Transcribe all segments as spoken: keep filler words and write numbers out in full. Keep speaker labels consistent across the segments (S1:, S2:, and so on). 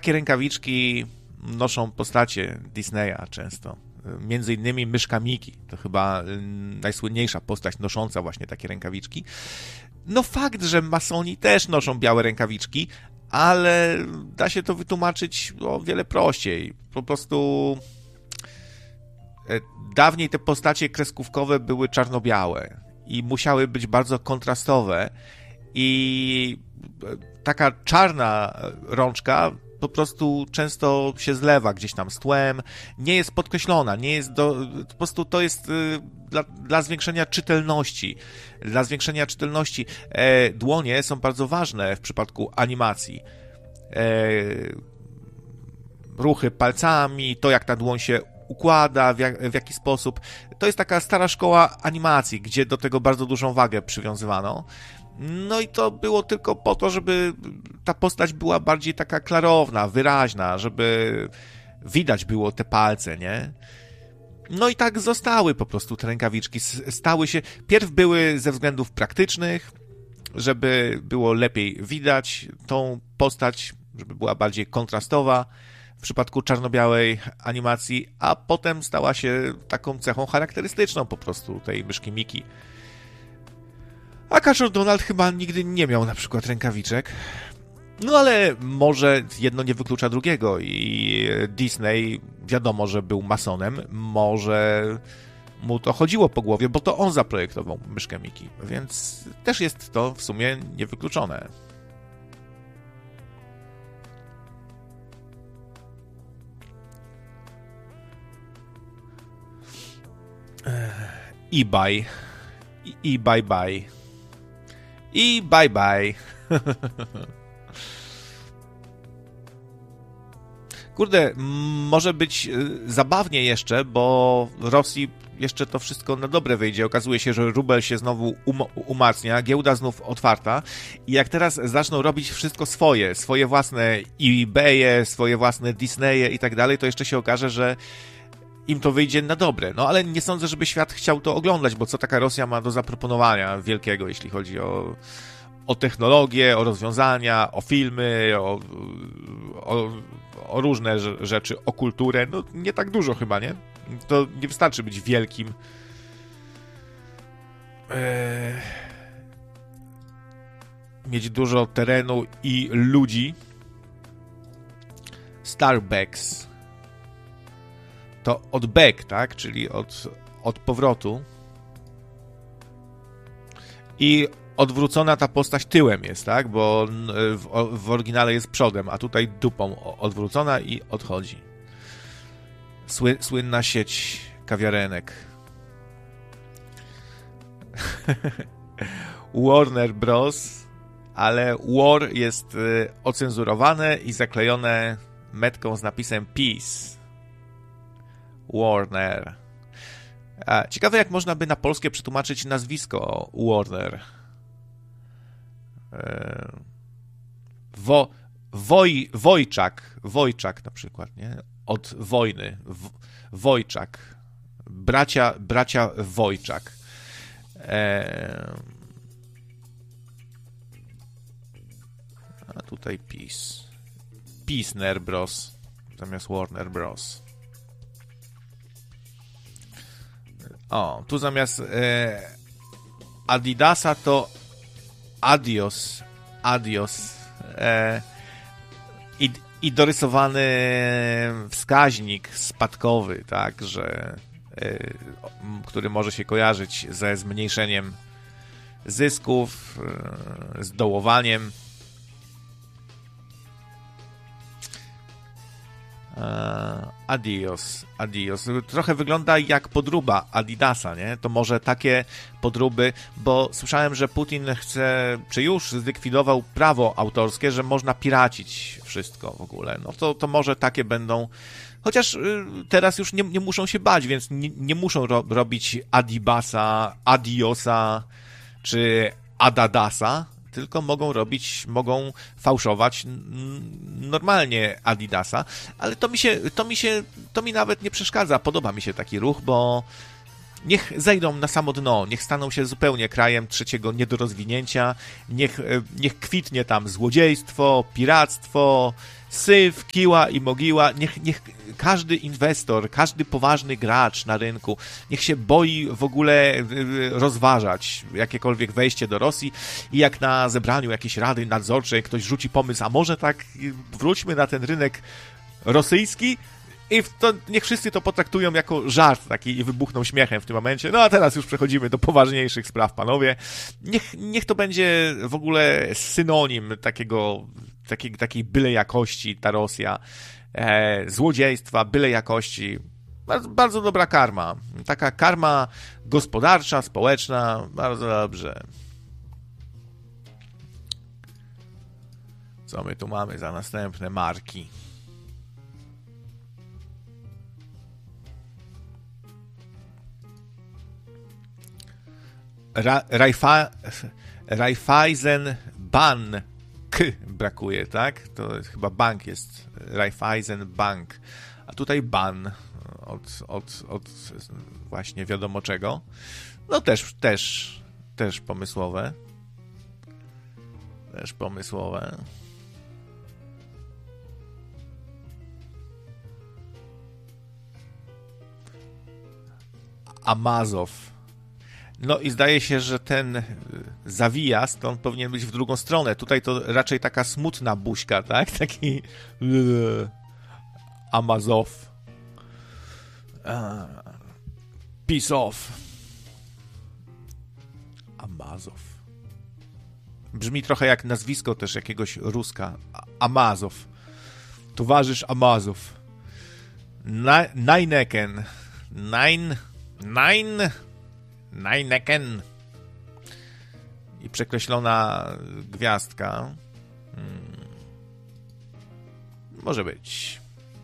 S1: takie rękawiczki noszą postacie Disneya często. Między innymi myszka Miki. To chyba najsłynniejsza postać nosząca właśnie takie rękawiczki. No fakt, że masoni też noszą białe rękawiczki, ale da się to wytłumaczyć o wiele prościej. Po prostu dawniej te postacie kreskówkowe były czarno-białe i musiały być bardzo kontrastowe i taka czarna rączka po prostu często się zlewa gdzieś tam z tłem, nie jest podkreślona, nie jest do, po prostu to jest y, dla, dla zwiększenia czytelności. Dla zwiększenia czytelności e, dłonie są bardzo ważne w przypadku animacji. E, ruchy palcami, to jak ta dłoń się układa, w, jak, w jaki sposób. To jest taka stara szkoła animacji, gdzie do tego bardzo dużą wagę przywiązywano. No i to było tylko po to, żeby ta postać była bardziej taka klarowna, wyraźna, żeby widać było te palce, nie? No i tak zostały po prostu te rękawiczki. Stały się, pierw były ze względów praktycznych, żeby było lepiej widać tą postać, żeby była bardziej kontrastowa w przypadku czarno-białej animacji, a potem stała się taką cechą charakterystyczną po prostu tej myszki Miki. A Kaczor Donald chyba nigdy nie miał na przykład rękawiczek. No ale może jedno nie wyklucza drugiego i Disney wiadomo, że był masonem, może mu to chodziło po głowie, bo to on zaprojektował myszkę Miki, więc też jest to w sumie niewykluczone. I bye. I bye bye. I bye bye. Kurde, może być zabawnie jeszcze, bo Rosji jeszcze to wszystko na dobre wyjdzie. Okazuje się, że rubel się znowu um- umacnia, giełda znów otwarta i jak teraz zaczną robić wszystko swoje, swoje własne eBaye, swoje własne Disneye i tak dalej, to jeszcze się okaże, że im to wyjdzie na dobre. No ale nie sądzę, żeby świat chciał to oglądać, bo co taka Rosja ma do zaproponowania wielkiego, jeśli chodzi o, o technologię, o rozwiązania, o filmy, o, o, o różne rzeczy, o kulturę. No nie tak dużo chyba, nie? To nie wystarczy być wielkim. Eee... Mieć dużo terenu i ludzi. Starbacks. To od back, tak? Czyli od, od powrotu. I odwrócona ta postać tyłem jest, tak? Bo w, w oryginale jest przodem, a tutaj dupą odwrócona i odchodzi. Sły, słynna sieć kawiarenek. Warner Bros., ale War jest ocenzurowane i zaklejone metką z napisem Peace. Warner. A, ciekawe, jak można by na polskie przetłumaczyć nazwisko Warner. Wo, Woj, Wojczak. Wojczak na przykład, nie? Od wojny. W, Wojczak. Bracia, bracia Wojczak. E... A tutaj Peace. Peacener Bros. Zamiast Warner Bros. O, tu zamiast e, Adidasa to Adios. Adios. E, i, I dorysowany wskaźnik spadkowy, tak, że e, który może się kojarzyć ze zmniejszeniem zysków, e, z dołowaniem. Adios, adios. Trochę wygląda jak podróba Adidasa, nie? To może takie podróby, bo słyszałem, że Putin chce, czy już zlikwidował prawo autorskie, że można piracić wszystko w ogóle. No to, to może takie będą, chociaż teraz już nie, nie muszą się bać, więc nie, nie muszą ro, robić Adibasa, Adiosa, czy Adadasa, tylko mogą robić, mogą fałszować normalnie Adidasa, ale to mi się, to mi się, to mi nawet nie przeszkadza, podoba mi się taki ruch, bo niech zejdą na samo dno, niech staną się zupełnie krajem trzeciego niedorozwinięcia, niech, niech kwitnie tam złodziejstwo, piractwo, syf, kiła i mogiła. Niech, niech każdy inwestor, każdy poważny gracz na rynku, niech się boi w ogóle rozważać jakiekolwiek wejście do Rosji i jak na zebraniu jakiejś rady nadzorczej ktoś rzuci pomysł, a może tak wróćmy na ten rynek rosyjski, i to, niech wszyscy to potraktują jako żart taki i wybuchną śmiechem w tym momencie. No a teraz już przechodzimy do poważniejszych spraw, panowie. Niech, niech to będzie w ogóle synonim takiego, takiej, takiej byle jakości ta Rosja. E, złodziejstwa, byle jakości. Bardzo, bardzo dobra karma. Taka karma gospodarcza, społeczna. Bardzo dobrze. Co my tu mamy za następne marki? Ra, Raifa, Raiffeisen Bank brakuje, tak? To jest, chyba bank jest Raiffeisen Bank, a tutaj ban od, od, od właśnie wiadomo czego. No też, też, też pomysłowe. Też pomysłowe. Amazow. No i zdaje się, że ten zawijast, on powinien być w drugą stronę. Tutaj to raczej taka smutna buźka, tak? Taki Amazow. Peace off. Amazow. Brzmi trochę jak nazwisko też jakiegoś Ruska. Amazow. Towarzysz Amazow. Neineken. Nine. Nine. Neineken. I przekreślona gwiazdka. Hmm. Może być.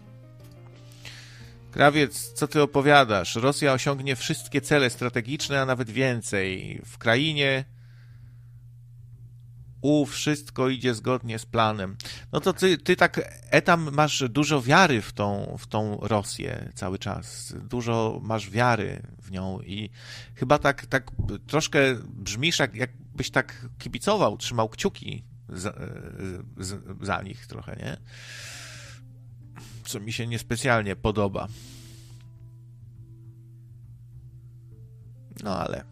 S1: Krawiec, co ty opowiadasz? Rosja osiągnie wszystkie cele strategiczne, a nawet więcej. W krainie u wszystko idzie zgodnie z planem. No to ty, ty tak, Etam, masz dużo wiary w tą, w tą Rosję cały czas. Dużo masz wiary w nią i chyba tak, tak troszkę brzmisz, jak, jakbyś tak kibicował, trzymał kciuki za, za nich trochę, nie? Co mi się niespecjalnie podoba. No ale...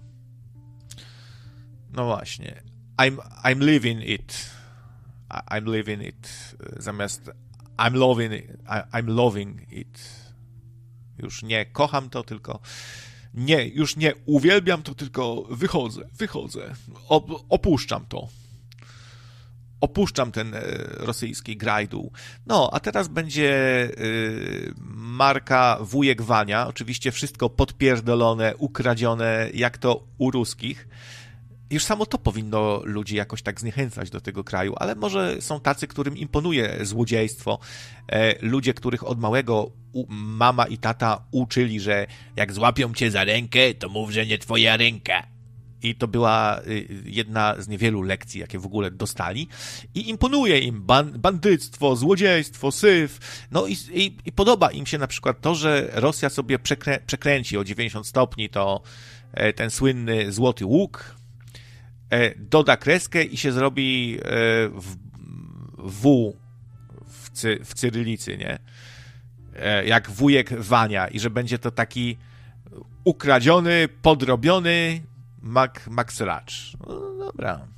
S1: No właśnie. I'm, I'm living it. I'm living it. Zamiast I'm loving it. I'm loving it. Już nie kocham to, tylko nie, już nie uwielbiam to, tylko wychodzę, wychodzę. Opuszczam to. Opuszczam ten rosyjski grajdół. No, a teraz będzie y, marka Wujek Wania. Oczywiście wszystko podpierdolone, ukradzione, jak to u ruskich. Już samo to powinno ludzi jakoś tak zniechęcać do tego kraju, ale może są tacy, którym imponuje złodziejstwo. E, ludzie, których od małego u, mama i tata uczyli, że jak złapią cię za rękę, to mów, że nie twoja ręka. I to była jedna z niewielu lekcji, jakie w ogóle dostali. I imponuje im ban- bandyctwo, złodziejstwo, syf. No i, i, i podoba im się na przykład to, że Rosja sobie przekrę- przekręci o dziewięćdziesiąt stopni to e, ten słynny złoty łuk, e, doda kreskę i się zrobi e, w, w w, cy, w cyrylicy, nie? E, jak wujek Wania. I że będzie to taki ukradziony, podrobiony Mac, Max Racz. No, dobra.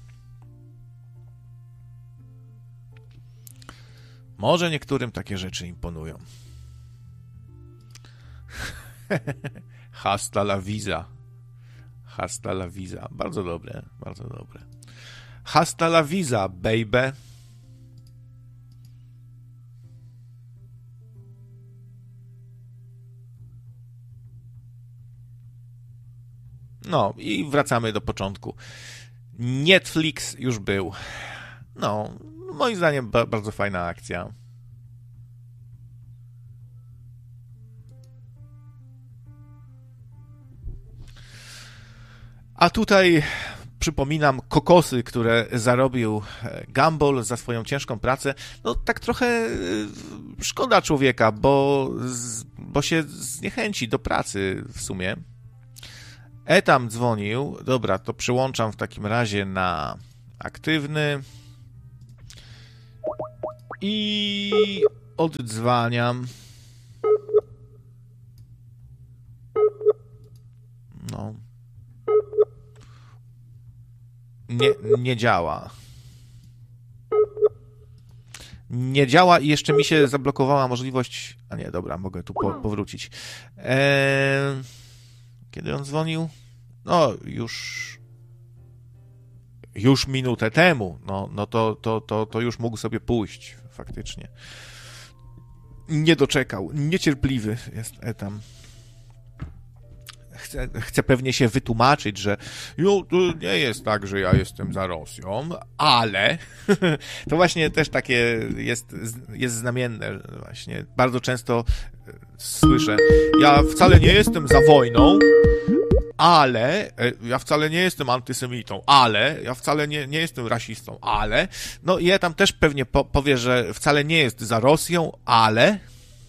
S1: Może niektórym takie rzeczy imponują. Hasta la visa. Hasta la visa. Bardzo dobre, bardzo dobre. Hasta la visa, baby. No i wracamy do początku. Netflix już był. No, moim zdaniem ba- bardzo fajna akcja. A tutaj przypominam kokosy, które zarobił Gumball za swoją ciężką pracę. No tak trochę szkoda człowieka, bo, bo się zniechęci do pracy w sumie. Etam dzwonił. Dobra, to przyłączam w takim razie na aktywny. I oddzwaniam. No. Nie, nie działa. Nie działa i jeszcze mi się zablokowała możliwość... A nie, dobra, mogę tu po, powrócić. Eee... Kiedy on dzwonił? No, już... Już minutę temu. No, no to, to, to, to już mógł sobie pójść, faktycznie. Nie doczekał. Niecierpliwy jest Etam. Chce, chce pewnie się wytłumaczyć, że jo, to nie jest tak, że ja jestem za Rosją, ale to właśnie też takie jest, jest znamienne właśnie. Bardzo często słyszę, ja wcale nie jestem za wojną, ale ja wcale nie jestem antysemitą, ale ja wcale nie, nie jestem rasistą, ale no i ja tam też pewnie po, powie, że wcale nie jest za Rosją, ale...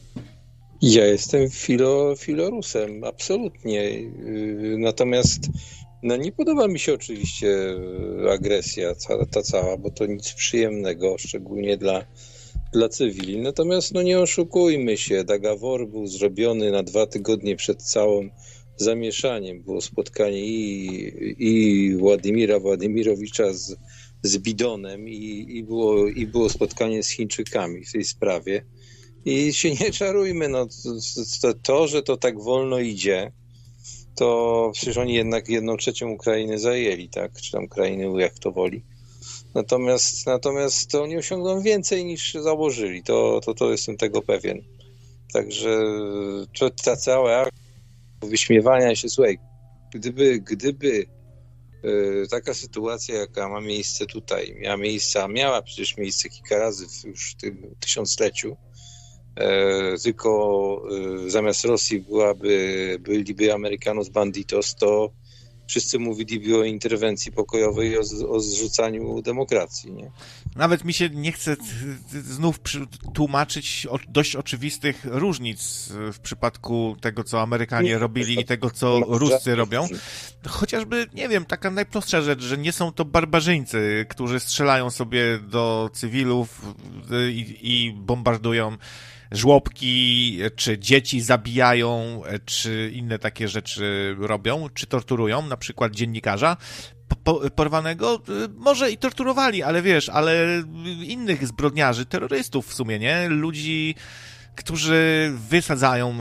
S2: Ja jestem filo, filorusem, absolutnie. Natomiast no nie podoba mi się oczywiście agresja ta, ta cała, bo to nic przyjemnego, szczególnie dla, dla cywili. Natomiast no nie oszukujmy się, Dagawor był zrobiony na dwa tygodnie przed całym zamieszaniem. Było spotkanie i, i Władimira Władimirowicza z, z Bidonem i, i, było, i było spotkanie z Chińczykami w tej sprawie. I się nie czarujmy, no to, to, że to tak wolno idzie, to przecież oni jednak jedną trzecią Ukrainy zajęli, tak? Czy tam Ukrainy, jak to woli. Natomiast, natomiast to oni osiągną więcej niż założyli, to, to, to jestem tego pewien. Także to, ta cała akcja wyśmiewania się, słuchaj, gdyby, gdyby yy, taka sytuacja, jaka ma miejsce tutaj, miała miejsce, a miała przecież miejsce kilka razy w już tym tysiącleciu, E, tylko e, zamiast Rosji byłaby, byliby Amerykanos Banditos, to wszyscy mówiliby o interwencji pokojowej i o, o zrzucaniu demokracji, nie?
S1: Nawet mi się nie chce znów tłumaczyć dość oczywistych różnic w przypadku tego, co Amerykanie robili i tego, co Ruscy robią. Chociażby, nie wiem, taka najprostsza rzecz, że nie są to barbarzyńcy, którzy strzelają sobie do cywilów i, i bombardują żłobki, czy dzieci zabijają, czy inne takie rzeczy robią, czy torturują, na przykład dziennikarza po, porwanego. Może i torturowali, ale wiesz, ale innych zbrodniarzy, terrorystów w sumie, nie? Ludzi, którzy wysadzają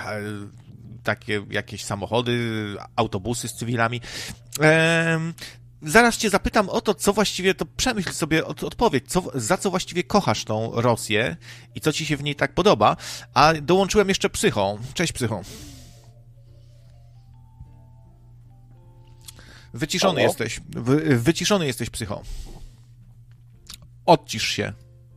S1: takie jakieś samochody, autobusy z cywilami. Ehm, Zaraz cię zapytam o to, co właściwie, to przemyśl sobie, od, odpowiedź, co, za co właściwie kochasz tą Rosję i co ci się w niej tak podoba, a dołączyłem jeszcze Psycho. Cześć, Psycho. Wyciszony
S2: Halo?
S1: jesteś. Wy, wyciszony jesteś, Psycho. Odcisz się.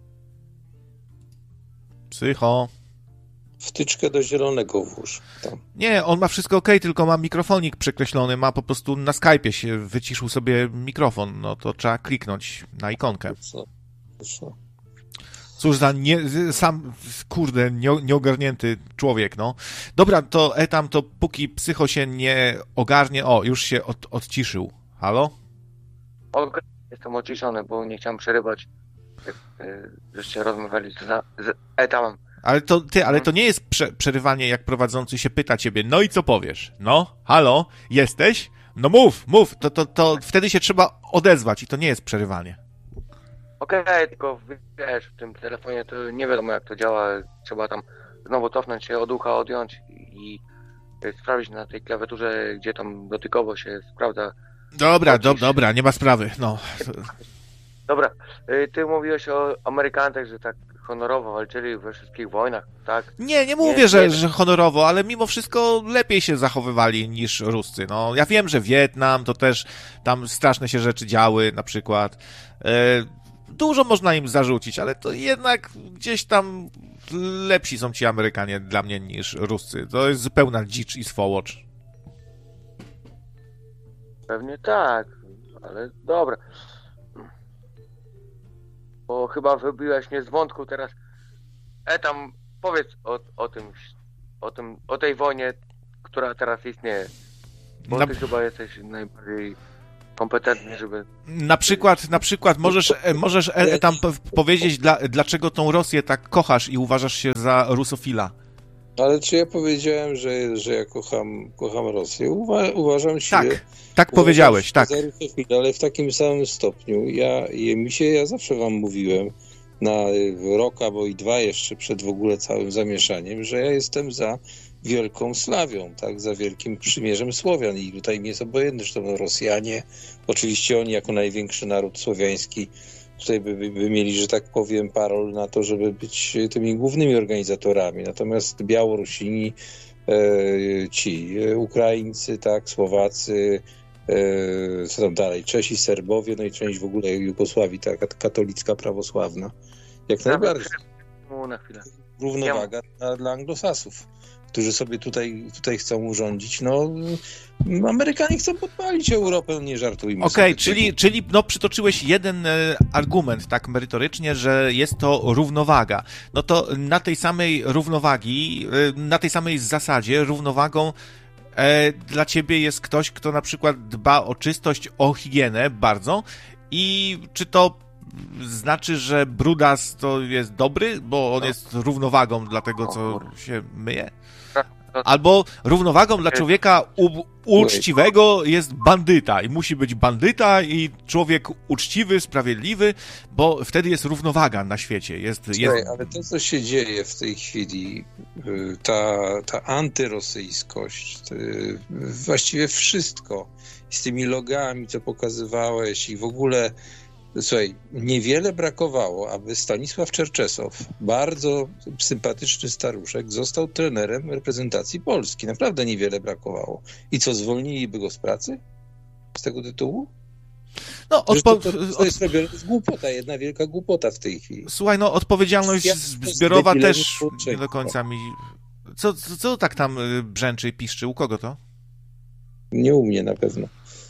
S1: Psycho.
S2: Wtyczkę do zielonego włóż. Tam.
S1: Nie, on ma wszystko okej, tylko ma mikrofonik przekreślony, ma po prostu na Skype'ie się wyciszył sobie mikrofon, no to trzeba kliknąć na ikonkę.
S2: Co? Co?
S1: Cóż za nie, sam, kurde, nie, nieogarnięty człowiek, no. Dobra, to Etam, to póki Psycho się nie ogarnie, o, już się od, odciszył. Halo?
S3: Okej, jestem odciszony, bo nie chciałem przerywać, jak y, żeście rozmawiali z, z Etamem.
S1: Ale to, ty, ale to nie jest prze, przerywanie, jak prowadzący się pyta ciebie, no i co powiesz? No, halo, jesteś? No mów, mów, to, to, to wtedy się trzeba odezwać i to nie jest przerywanie.
S3: Okej, okay, tylko wiesz, w tym telefonie to nie wiadomo jak to działa, trzeba tam znowu cofnąć się od ucha, odjąć i sprawdzić na tej klawiaturze, gdzie tam dotykowo się sprawdza.
S1: Dobra, do, dobra, nie ma sprawy, no.
S3: Dobra, ty mówiłeś o Amerykantach, że tak honorowo walczyli we wszystkich wojnach, tak?
S1: Nie, nie mówię, nie, że, nie... że honorowo, ale mimo wszystko lepiej się zachowywali niż Ruscy. No, ja wiem, że Wietnam to też tam straszne się rzeczy działy, na przykład. E, dużo można im zarzucić, ale to jednak gdzieś tam lepsi są ci Amerykanie dla mnie niż Ruscy. To jest zupełna dzicz i swołocz.
S3: Pewnie tak, ale dobra. Bo chyba wybiłaś mnie z wątku teraz. E tam powiedz o, o tym, o tym, o tej wojnie, która teraz istnieje. Bo
S1: Na...
S3: ty chyba jesteś najbardziej kompetentny, żeby...
S1: Na przykład, na przykład możesz, możesz e, tam powiedzieć, dla, dlaczego tą Rosję tak kochasz i uważasz się za rusofila.
S2: Ale czy ja powiedziałem, że, że ja kocham, kocham Rosję? Uwa, uważam się...
S1: Tak, tak powiedziałeś, tak.
S2: Za rusofila, ale w takim samym stopniu. Ja, ja, mi się, ja zawsze wam mówiłem, na rok albo i dwa jeszcze przed w ogóle całym zamieszaniem, że ja jestem za wielką Slawią, tak, za wielkim przymierzem Słowian i tutaj mi jest obojętne, że to będą Rosjanie. Oczywiście oni jako największy naród słowiański tutaj by, by, by mieli, że tak powiem, parol na to, żeby być tymi głównymi organizatorami. Natomiast Białorusini, e, ci e, Ukraińcy, tak, Słowacy, e, co tam dalej, Czesi, Serbowie, no i część w ogóle Jugosławii, tak, katolicka, prawosławna. Jak najbardziej.
S3: Na chwilę.
S2: Równowaga dla, dla anglosasów, którzy sobie tutaj, tutaj chcą urządzić. No, Amerykanie chcą podpalić Europę, nie żartujmy.
S1: Okej, okay, czyli, czyli no, przytoczyłeś jeden e, argument tak merytorycznie, że jest to równowaga. No to na tej samej równowagi, e, na tej samej zasadzie równowagą e, dla ciebie jest ktoś, kto na przykład dba o czystość, o higienę bardzo i czy to znaczy, że brudas to jest dobry, bo on jest równowagą dla tego, co się myje? Albo równowagą dla człowieka u- uczciwego jest bandyta i musi być bandyta i człowiek uczciwy, sprawiedliwy, bo wtedy jest równowaga na świecie. Jest, jest...
S2: Słuchaj, ale to, co się dzieje w tej chwili, ta, ta antyrosyjskość, właściwie wszystko z tymi logami, co pokazywałeś i w ogóle słuchaj, niewiele brakowało, aby Stanisław Czerczesow, bardzo sympatyczny staruszek, został trenerem reprezentacji Polski. Naprawdę niewiele brakowało. I co, zwolniliby go z pracy z tego tytułu?
S1: No, odpo-
S2: to, to, to jest robione, to jest głupota, jedna wielka głupota w tej chwili.
S1: Słuchaj, no odpowiedzialność ja, zbiorowa też nie do końca mi... Co, co, co tak tam brzęczy i piszczy? U kogo to?
S2: Nie u mnie na pewno.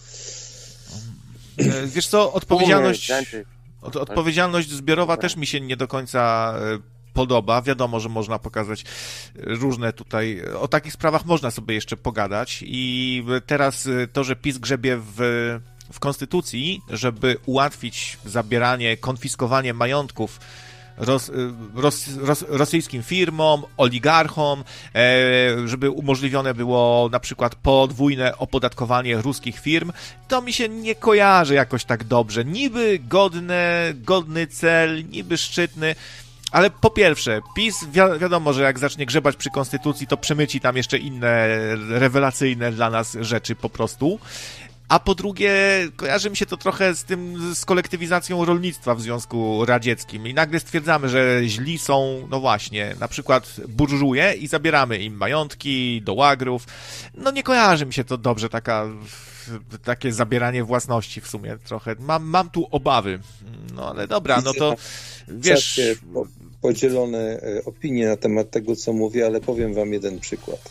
S1: Wiesz co, odpowiedzialność, od, odpowiedzialność zbiorowa też mi się nie do końca podoba. Wiadomo, że można pokazać różne tutaj, o takich sprawach można sobie jeszcze pogadać i teraz to, że PiS grzebie w, w konstytucji, żeby ułatwić zabieranie, konfiskowanie majątków Ros, ros, ros, rosyjskim firmom, oligarchom, e, żeby umożliwione było na przykład podwójne opodatkowanie ruskich firm, to mi się nie kojarzy jakoś tak dobrze. Niby godne, godny cel, niby szczytny, ale po pierwsze, PiS wi- wiadomo, że jak zacznie grzebać przy konstytucji, to przemyci tam jeszcze inne rewelacyjne dla nas rzeczy po prostu. A po drugie, kojarzy mi się to trochę z tym, z kolektywizacją rolnictwa w Związku Radzieckim i nagle stwierdzamy, że źli są, no właśnie, na przykład burżuje i zabieramy im majątki do łagrów. No nie kojarzy mi się to dobrze, taka, takie zabieranie własności w sumie trochę. Mam, mam tu obawy. No ale dobra, no to wiesz...
S2: Podzielone opinie na temat tego, co mówię, ale powiem wam jeden przykład.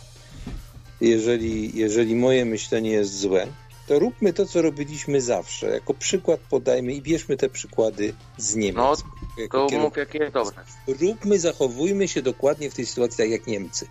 S2: Jeżeli, jeżeli moje myślenie jest złe, to róbmy to, co robiliśmy zawsze. Jako przykład podajmy i bierzmy te przykłady z Niemiec.
S3: No, to mów, jakie jest dobre.
S2: Róbmy, zachowujmy się dokładnie w tej sytuacji tak jak Niemcy.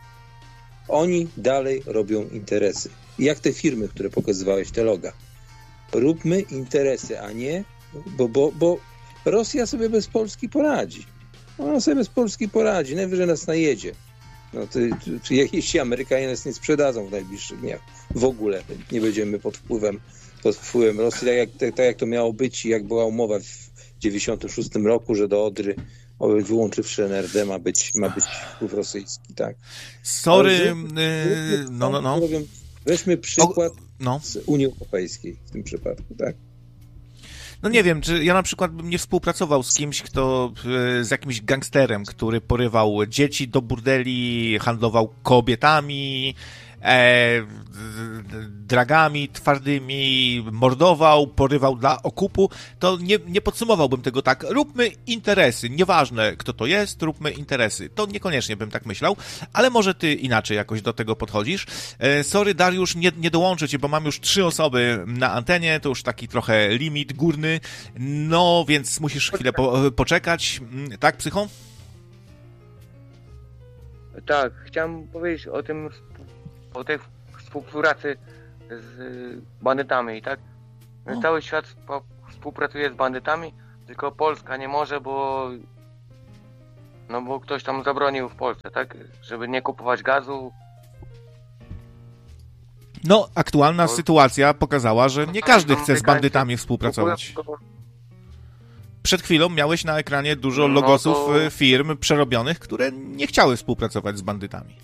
S2: Oni dalej robią interesy. I jak te firmy, które pokazywałeś, te loga. Róbmy interesy, a nie... Bo, bo, bo Rosja sobie bez Polski poradzi. Ona sobie bez Polski poradzi. Najwyżej nas najedzie. No to, to, to, jeśli Amerykanie nas nie sprzedadzą w najbliższych dniach, w ogóle nie będziemy pod wpływem, pod wpływem Rosji, tak jak, tak, tak jak to miało być i jak była umowa w dziewięćdziesiątym szóstym roku, że do Odry, wyłączywszy N R D, ma być, ma być wpływ rosyjski, tak.
S1: Sorry, yy, no, no, no.
S2: Weźmy przykład
S1: o, no.
S2: z Unii Europejskiej w tym przypadku, tak.
S1: No nie wiem, czy ja na przykład bym nie współpracował z kimś, kto, z jakimś gangsterem, który porywał dzieci do burdeli, handlował kobietami, e, dragami twardymi, mordował, porywał dla okupu, to nie, nie podsumowałbym tego tak. Róbmy interesy, nieważne kto to jest, róbmy interesy. To niekoniecznie bym tak myślał, ale może ty inaczej jakoś do tego podchodzisz. E, sorry Dariusz, nie, nie dołączę cię, bo mam już trzy osoby na antenie, to już taki trochę limit górny, no więc musisz chwilę po, poczekać. Tak, Psycho?
S3: Tak, chciałem powiedzieć o tym, o tej współpracy z bandytami, tak?
S1: No.
S3: Cały świat spo- współpracuje z bandytami, tylko Polska nie może, bo no bo ktoś tam zabronił w Polsce, tak? Żeby nie kupować gazu.
S1: No, aktualna
S3: Bo-
S1: sytuacja pokazała, że nie każdy chce z bandytami współpracować.
S3: Kupują-
S1: Przed chwilą miałeś na ekranie dużo
S3: No
S1: logosów
S3: to-
S1: y, firm przerobionych, które nie chciały współpracować z bandytami.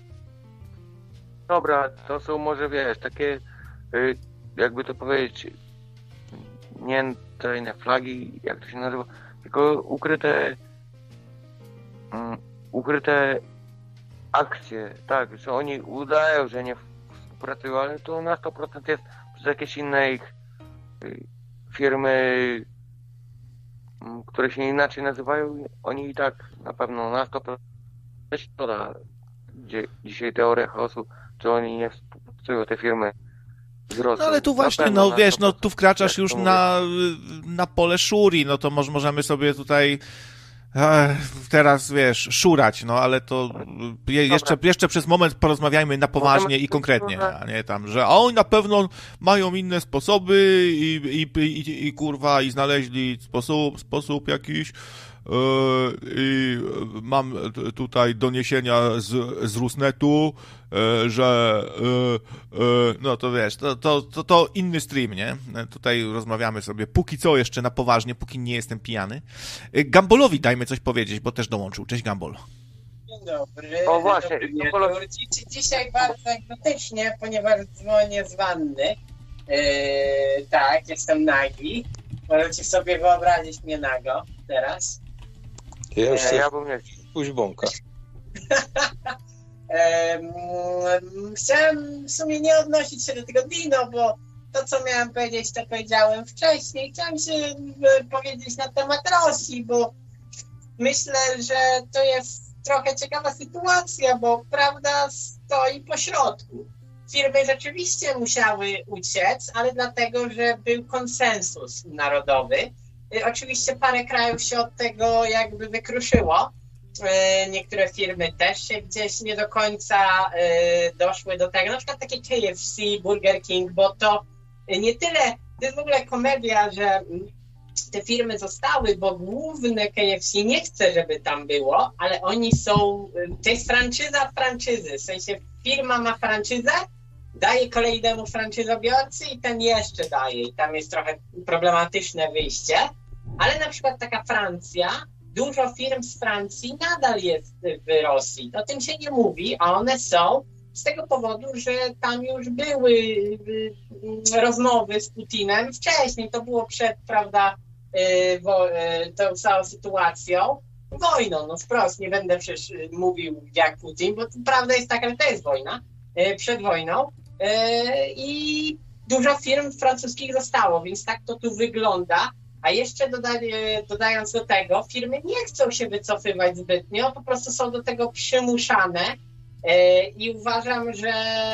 S3: Dobra, to są może, wiesz, takie, y, jakby to powiedzieć, nie tajne flagi, jak to się nazywa, tylko ukryte, mm, ukryte akcje, tak, że oni udają, że nie współpracują, ale to na sto procent jest przez jakieś inne ich y, firmy, mm, które się inaczej nazywają, oni i tak na pewno na sto procent szkoda, gdzie dzisiaj teoria chaosu, że oni nie współpracują, te firmy z Rosją.
S1: No ale tu
S3: Na
S1: właśnie,
S3: pewno
S1: no
S3: na
S1: wiesz,
S3: sto
S1: no
S3: procent.
S1: tu wkraczasz
S3: Jak
S1: już
S3: to
S1: na, na pole szuri, no to może, możemy sobie tutaj e, teraz, wiesz, szurać, no ale to je, jeszcze, jeszcze przez moment porozmawiajmy na poważnie
S3: Możemy-
S1: i konkretnie, a nie tam, że oni na pewno mają inne sposoby i, i, i, i kurwa, i znaleźli sposób, sposób jakiś. I mam t- tutaj doniesienia z, z Rusnetu, e, że e, e, no to wiesz, to, to, to, to inny stream, nie? Tutaj rozmawiamy sobie póki co jeszcze na poważnie, póki nie jestem pijany. E, Gambolowi dajmy coś powiedzieć, bo też dołączył. Cześć Gambol.
S4: Dzień dobry.
S3: O, właśnie,
S4: Dobry
S3: to
S4: wieczór.
S3: pole-
S4: Dzi- Dzisiaj bardzo egzotycznie, ponieważ dzwonię z wanny. Yy, tak, jestem nagi. Możecie sobie wyobrazić mnie nago teraz.
S2: Ja już
S3: Nie,
S2: chcę
S3: ja bym nie
S2: pójść bąka.
S4: Em, Chciałem w sumie nie odnosić się do tego Dino, bo to, co miałem powiedzieć, to powiedziałem wcześniej. Chciałem się e, powiedzieć na temat Rosji, bo myślę, że to jest trochę ciekawa sytuacja, bo prawda stoi po środku. Firmy rzeczywiście musiały uciec, ale dlatego, że był konsensus narodowy. Y, Oczywiście parę krajów się od tego jakby wykruszyło. Y, Niektóre firmy też się gdzieś nie do końca y, doszły do tego. Na przykład takie K F C, Burger King, bo to y, nie tyle, to jest w ogóle komedia, że mm, te firmy zostały, bo główne K F C nie chce, żeby tam było, ale oni są, y, to jest franczyza franczyzy, w sensie firma ma franczyzę, daje kolejnemu franczyzobiorcy i ten jeszcze daje. I tam jest trochę problematyczne wyjście. Ale na przykład taka Francja, dużo firm z Francji nadal jest w Rosji. O tym się nie mówi, a one są z tego powodu, że tam już były y, y, rozmowy z Putinem wcześniej. To było przed, prawda, y, wo, y, tą całą sytuacją. Wojną, no wprost, nie będę przecież y, mówił jak Putin, bo prawda jest taka, że to jest wojna. y, Przed wojną. I dużo firm francuskich zostało, więc tak to tu wygląda. A jeszcze doda, dodając do tego, firmy nie chcą się wycofywać zbytnio, po prostu są do tego przymuszane i uważam, że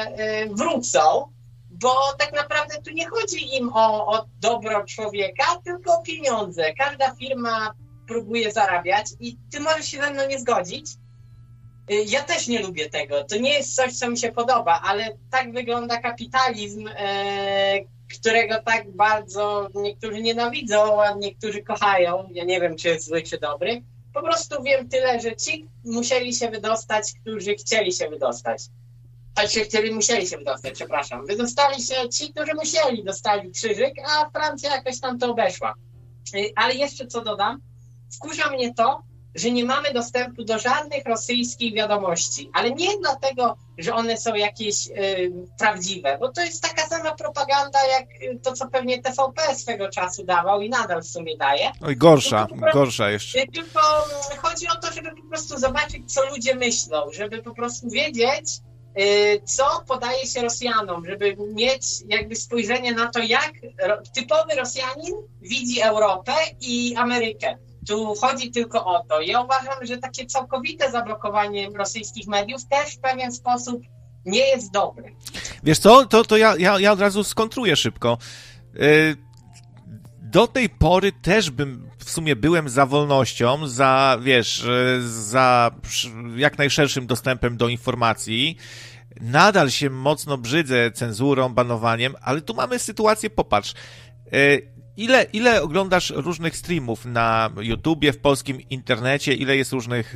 S4: wrócą, bo tak naprawdę tu nie chodzi im o, o dobro człowieka, tylko o pieniądze. Każda firma próbuje zarabiać i ty możesz się ze mną nie zgodzić. Ja też nie lubię tego. To nie jest coś, co mi się podoba, ale tak wygląda kapitalizm, e, którego tak bardzo niektórzy nienawidzą, a niektórzy kochają. Ja nie wiem, czy jest zły, czy dobry. Po prostu wiem tyle, że ci musieli się wydostać, którzy chcieli się wydostać. Znaczy, którzy musieli się wydostać, przepraszam. Wydostali się ci, którzy musieli, dostali krzyżyk, a Francja jakoś tam to obeszła. Ale jeszcze co dodam, wkurza mnie to, że nie mamy dostępu do żadnych rosyjskich wiadomości, ale nie dlatego, że one są jakieś y, prawdziwe, bo to jest taka sama propaganda, jak to, co pewnie T V P swego czasu dawał i nadal w sumie daje.
S1: Oj, gorsza,
S4: Tylko po prostu-
S1: gorsza jeszcze.
S4: Y, Tylko chodzi o to, żeby po prostu zobaczyć, co ludzie myślą, żeby po prostu wiedzieć, y, co podaje się Rosjanom, żeby mieć jakby spojrzenie na to, jak ro- typowy Rosjanin widzi Europę i Amerykę. Tu chodzi tylko o to. Ja uważam, że takie całkowite zablokowanie rosyjskich mediów też w pewien sposób nie jest dobre.
S1: Wiesz co, to, to ja, ja, ja od razu skontruję szybko. Yy, do tej pory też bym, w sumie byłem za wolnością, za, wiesz, yy, za jak najszerszym dostępem do informacji. Nadal się mocno brzydzę cenzurą, banowaniem, ale tu mamy sytuację, popatrz. Ile, ile oglądasz różnych streamów na YouTubie, w polskim internecie, ile jest różnych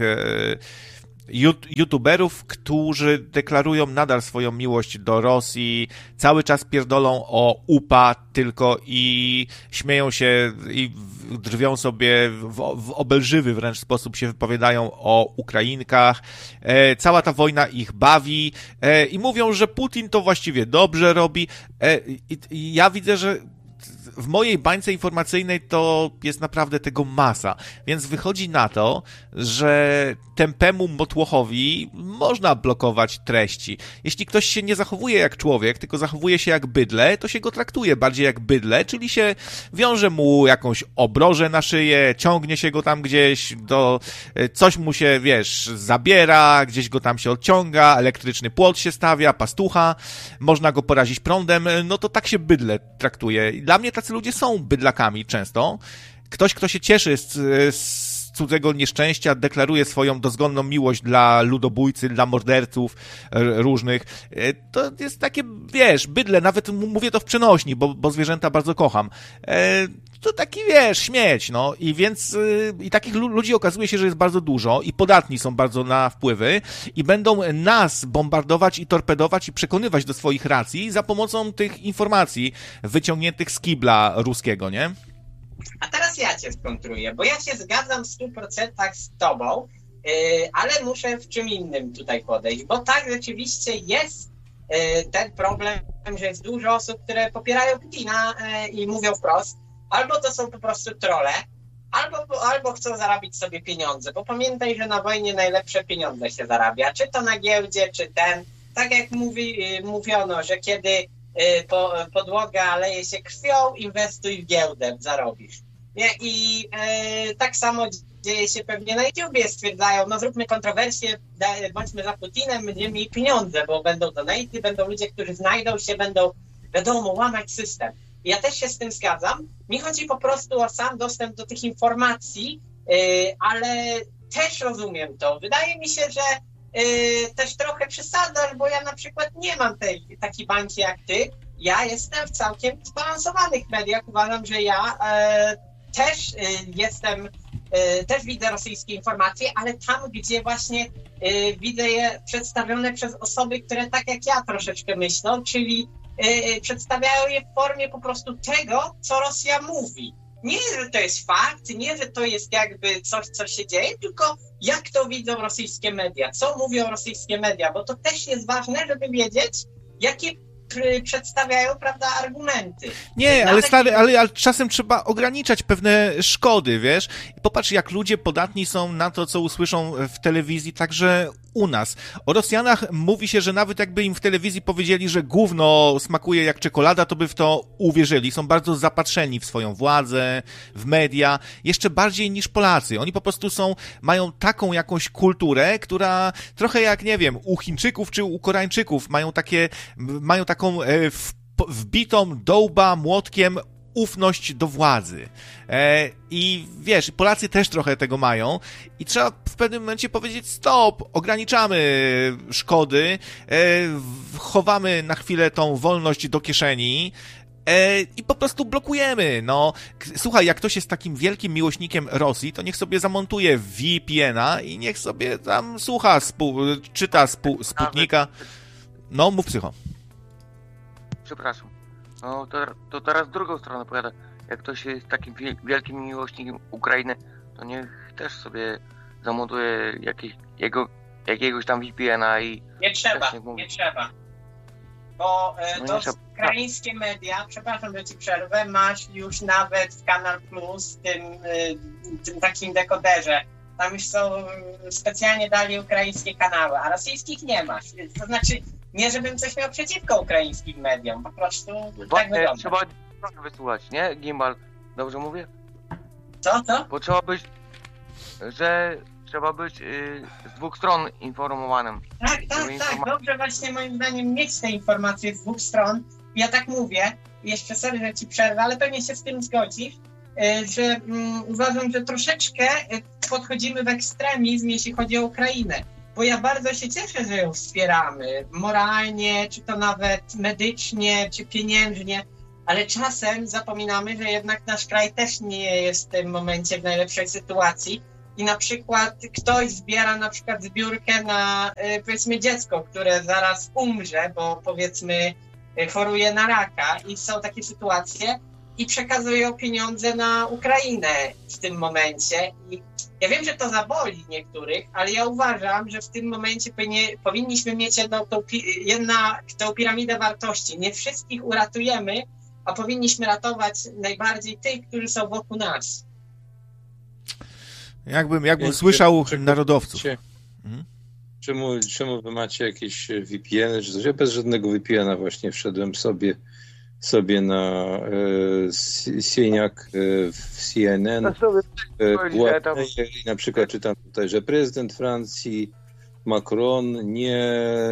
S1: youtuberów, którzy deklarują nadal swoją miłość do Rosji, cały czas pierdolą o U P A tylko i śmieją się i drwią sobie w, w obelżywy wręcz sposób się wypowiadają o Ukrainkach. E, cała ta wojna ich bawi e, i mówią, że Putin to właściwie dobrze robi. E, i, i ja widzę, że w mojej bańce informacyjnej to jest naprawdę tego masa, więc wychodzi na to, że tępemu motłochowi można blokować treści. Jeśli ktoś się nie zachowuje jak człowiek, tylko zachowuje się jak bydlę, to się go traktuje bardziej jak bydlę, czyli się wiąże mu jakąś obrożę na szyję, ciągnie się go tam gdzieś, do coś mu się, wiesz, zabiera, gdzieś go tam się odciąga, elektryczny płot się stawia, pastucha, można go porazić prądem, no to tak się bydlę traktuje. Dla mnie tacy ludzie są bydlakami często. Ktoś, kto się cieszy z, z cudzego nieszczęścia, deklaruje swoją dozgonną miłość dla ludobójcy, dla morderców różnych. To jest takie, wiesz, bydle, nawet mówię to w przenośni, bo, bo zwierzęta bardzo kocham. To taki, wiesz, śmieć, no. I więc i takich ludzi okazuje się, że jest bardzo dużo i podatni są bardzo na wpływy i będą nas bombardować i torpedować i przekonywać do swoich racji za pomocą tych informacji wyciągniętych z kibla ruskiego, nie?
S4: A teraz ja cię skontruję, bo ja się zgadzam w stu procentach z tobą, yy, ale muszę w czym innym tutaj podejść, bo tak rzeczywiście jest yy, ten problem, że jest dużo osób, które popierają Putina yy, i mówią wprost, albo to są po prostu trolle, albo, albo chcą zarabiać sobie pieniądze, bo pamiętaj, że na wojnie najlepsze pieniądze się zarabia, czy to na giełdzie, czy ten, tak jak mówi, yy, mówiono, że kiedy Po, podłoga leje się krwią, inwestuj w giełdę, zarobisz. Nie? I e, tak samo dzieje się pewnie na YouTubie, stwierdzają, no zróbmy kontrowersję, da, bądźmy za Putinem, będziemy mieli pieniądze, bo będą donaty, będą ludzie, którzy znajdą się, będą, wiadomo, łamać system. I ja też się z tym zgadzam. Mi chodzi po prostu o sam dostęp do tych informacji, e, ale też rozumiem to. Wydaje mi się, że Yy, też trochę przesadzasz, bo ja na przykład nie mam tej takiej bańki jak ty. Ja jestem w całkiem zbalansowanych mediach. Uważam, że ja e, też e, jestem, e, też widzę rosyjskie informacje, ale tam, gdzie właśnie e, widzę je przedstawione przez osoby, które tak jak ja troszeczkę myślą, czyli e, przedstawiają je w formie po prostu tego, co Rosja mówi. Nie, że to jest fakt, nie, że to jest jakby coś, co się dzieje, tylko jak to widzą rosyjskie media, co mówią rosyjskie media, bo to też jest ważne, żeby wiedzieć, jakie przedstawiają, prawda, argumenty.
S1: Nie, ale stary, ale, ale czasem trzeba ograniczać pewne szkody, wiesz? I popatrz, jak ludzie podatni są na to, co usłyszą w telewizji, także u nas. O Rosjanach mówi się, że nawet jakby im w telewizji powiedzieli, że gówno smakuje jak czekolada, to by w to uwierzyli. Są bardzo zapatrzeni w swoją władzę, w media, jeszcze bardziej niż Polacy. Oni po prostu są, mają taką jakąś kulturę, która trochę jak, nie wiem, u Chińczyków czy u Koreańczyków mają takie, mają taką e, w, wbitą do łba młotkiem ufność do władzy. E, I wiesz, Polacy też trochę tego mają i trzeba w pewnym momencie powiedzieć stop, ograniczamy szkody, e, chowamy na chwilę tą wolność do kieszeni e, i po prostu blokujemy. No, słuchaj, jak ktoś jest takim wielkim miłośnikiem Rosji, to niech sobie zamontuje V P N a i niech sobie tam słucha, spu, czyta spu, Sputnika. No, mów Psycho.
S3: Przepraszam. No to, to teraz drugą stronę powiada. Jak ktoś jest takim wielkim miłośnikiem Ukrainy, to niech też sobie zamontuje jakieś, jego, jakiegoś tam V P N a i...
S4: Nie trzeba, nie, nie trzeba. Bo e,
S3: no
S4: to
S3: trzeba.
S4: ukraińskie media, przepraszam, że ci przerwę, masz już nawet w Kanal Plus, tym, y, tym takim dekoderze. Tam już są, specjalnie dali ukraińskie kanały, a rosyjskich nie masz. To znaczy, nie żebym coś miał przeciwko ukraińskim mediom, po prostu
S3: Bo,
S4: tak wygląda.
S3: Trzeba wysłuchać, nie? Gimbal, dobrze mówię?
S4: Co, co?
S3: Bo trzeba być, że trzeba być yy, z dwóch stron informowanym.
S4: Tak, tak, tak. Dobrze właśnie moim zdaniem mieć te informacje z dwóch stron. Ja tak mówię, jeszcze sorry, że ci przerwę, ale pewnie się z tym zgodzisz, że um, uważam, że troszeczkę podchodzimy w ekstremizm, jeśli chodzi o Ukrainę. Bo ja bardzo się cieszę, że ją wspieramy moralnie, czy to nawet medycznie, czy pieniężnie, ale czasem zapominamy, że jednak nasz kraj też nie jest w tym momencie w najlepszej sytuacji i na przykład ktoś zbiera na przykład zbiórkę na powiedzmy dziecko, które zaraz umrze, bo powiedzmy choruje na raka i są takie sytuacje i przekazują pieniądze na Ukrainę w tym momencie. I ja wiem, że to zaboli niektórych, ale ja uważam, że w tym momencie powinni, powinniśmy mieć jedną tą, jedna, tą piramidę wartości. Nie wszystkich uratujemy, a powinniśmy ratować najbardziej tych, którzy są wokół nas.
S1: Jakbym, jakbym
S2: Więc
S1: słyszał
S2: czego,
S1: narodowców.
S2: Czego,
S1: mhm.
S2: czemu, czemu wy macie jakieś V P N y czy coś? Ja bez żadnego V P N a właśnie wszedłem sobie sobie na e, Sieniak e, w C N N. E, I na przykład czytam tutaj, że prezydent Francji Macron nie,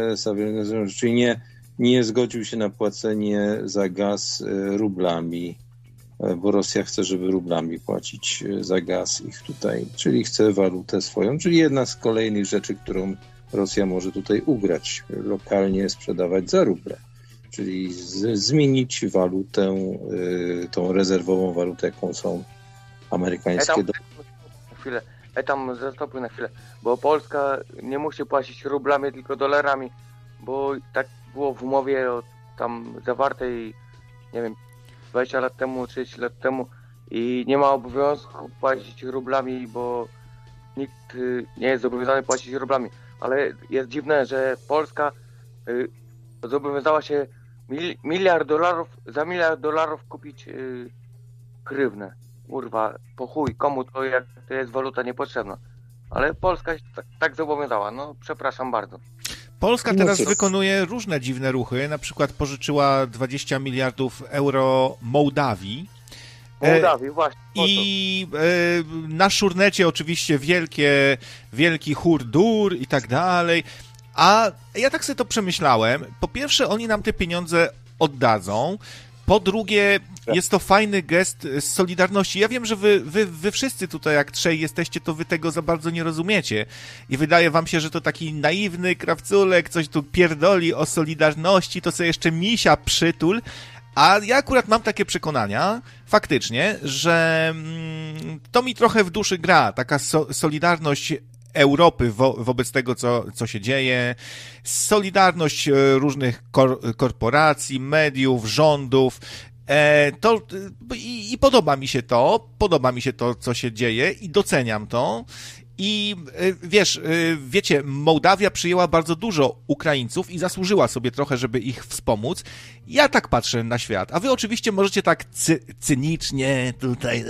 S2: czyli nie, nie zgodził się na płacenie za gaz e, rublami, e, bo Rosja chce, żeby rublami płacić za gaz ich tutaj, czyli chce walutę swoją, czyli jedna z kolejnych rzeczy, którą Rosja może tutaj ugrać, lokalnie sprzedawać za ruble. Czyli z, zmienić walutę, y, tą rezerwową walutę, jaką są amerykańskie
S3: e tam, na chwilę, e tam zastopuj na chwilę, bo Polska nie musi płacić rublami, tylko dolarami, bo tak było w umowie o, tam zawartej, nie wiem, dwadzieścia lat temu, trzydzieści lat temu i nie ma obowiązku płacić rublami, bo nikt y, nie jest zobowiązany płacić rublami, ale jest dziwne, że Polska y, zobowiązała się Mil, miliard dolarów, za miliard dolarów kupić yy, hrywnę. Kurwa, po chuj, komu to, jak to jest waluta niepotrzebna. Ale Polska się tak, tak zobowiązała, no przepraszam bardzo.
S1: Polska teraz no wykonuje różne dziwne ruchy, na przykład pożyczyła dwadzieścia miliardów euro Mołdawii.
S3: Mołdawii, właśnie.
S1: I e, na szurnecie oczywiście wielkie, wielki hurdur i tak dalej. A ja tak sobie to przemyślałem. Po pierwsze, oni nam te pieniądze oddadzą. Po drugie, jest to fajny gest solidarności. Ja wiem, że wy, wy, wy wszyscy tutaj, jak trzej jesteście, to wy tego za bardzo nie rozumiecie. I wydaje wam się, że to taki naiwny krawculek, coś tu pierdoli o solidarności, to sobie jeszcze misia przytul. A ja akurat mam takie przekonania, faktycznie, że mm, to mi trochę w duszy gra, taka so, solidarność Europy wo, wobec tego, co, co się dzieje, solidarność różnych kor, korporacji, mediów, rządów, e, to, i, i podoba mi się to, podoba mi się to, co się dzieje i doceniam to. I wiesz, wiecie, Mołdawia przyjęła bardzo dużo Ukraińców i zasłużyła sobie trochę, żeby ich wspomóc. Ja tak patrzę na świat, a wy oczywiście możecie tak cy- cynicznie tutaj...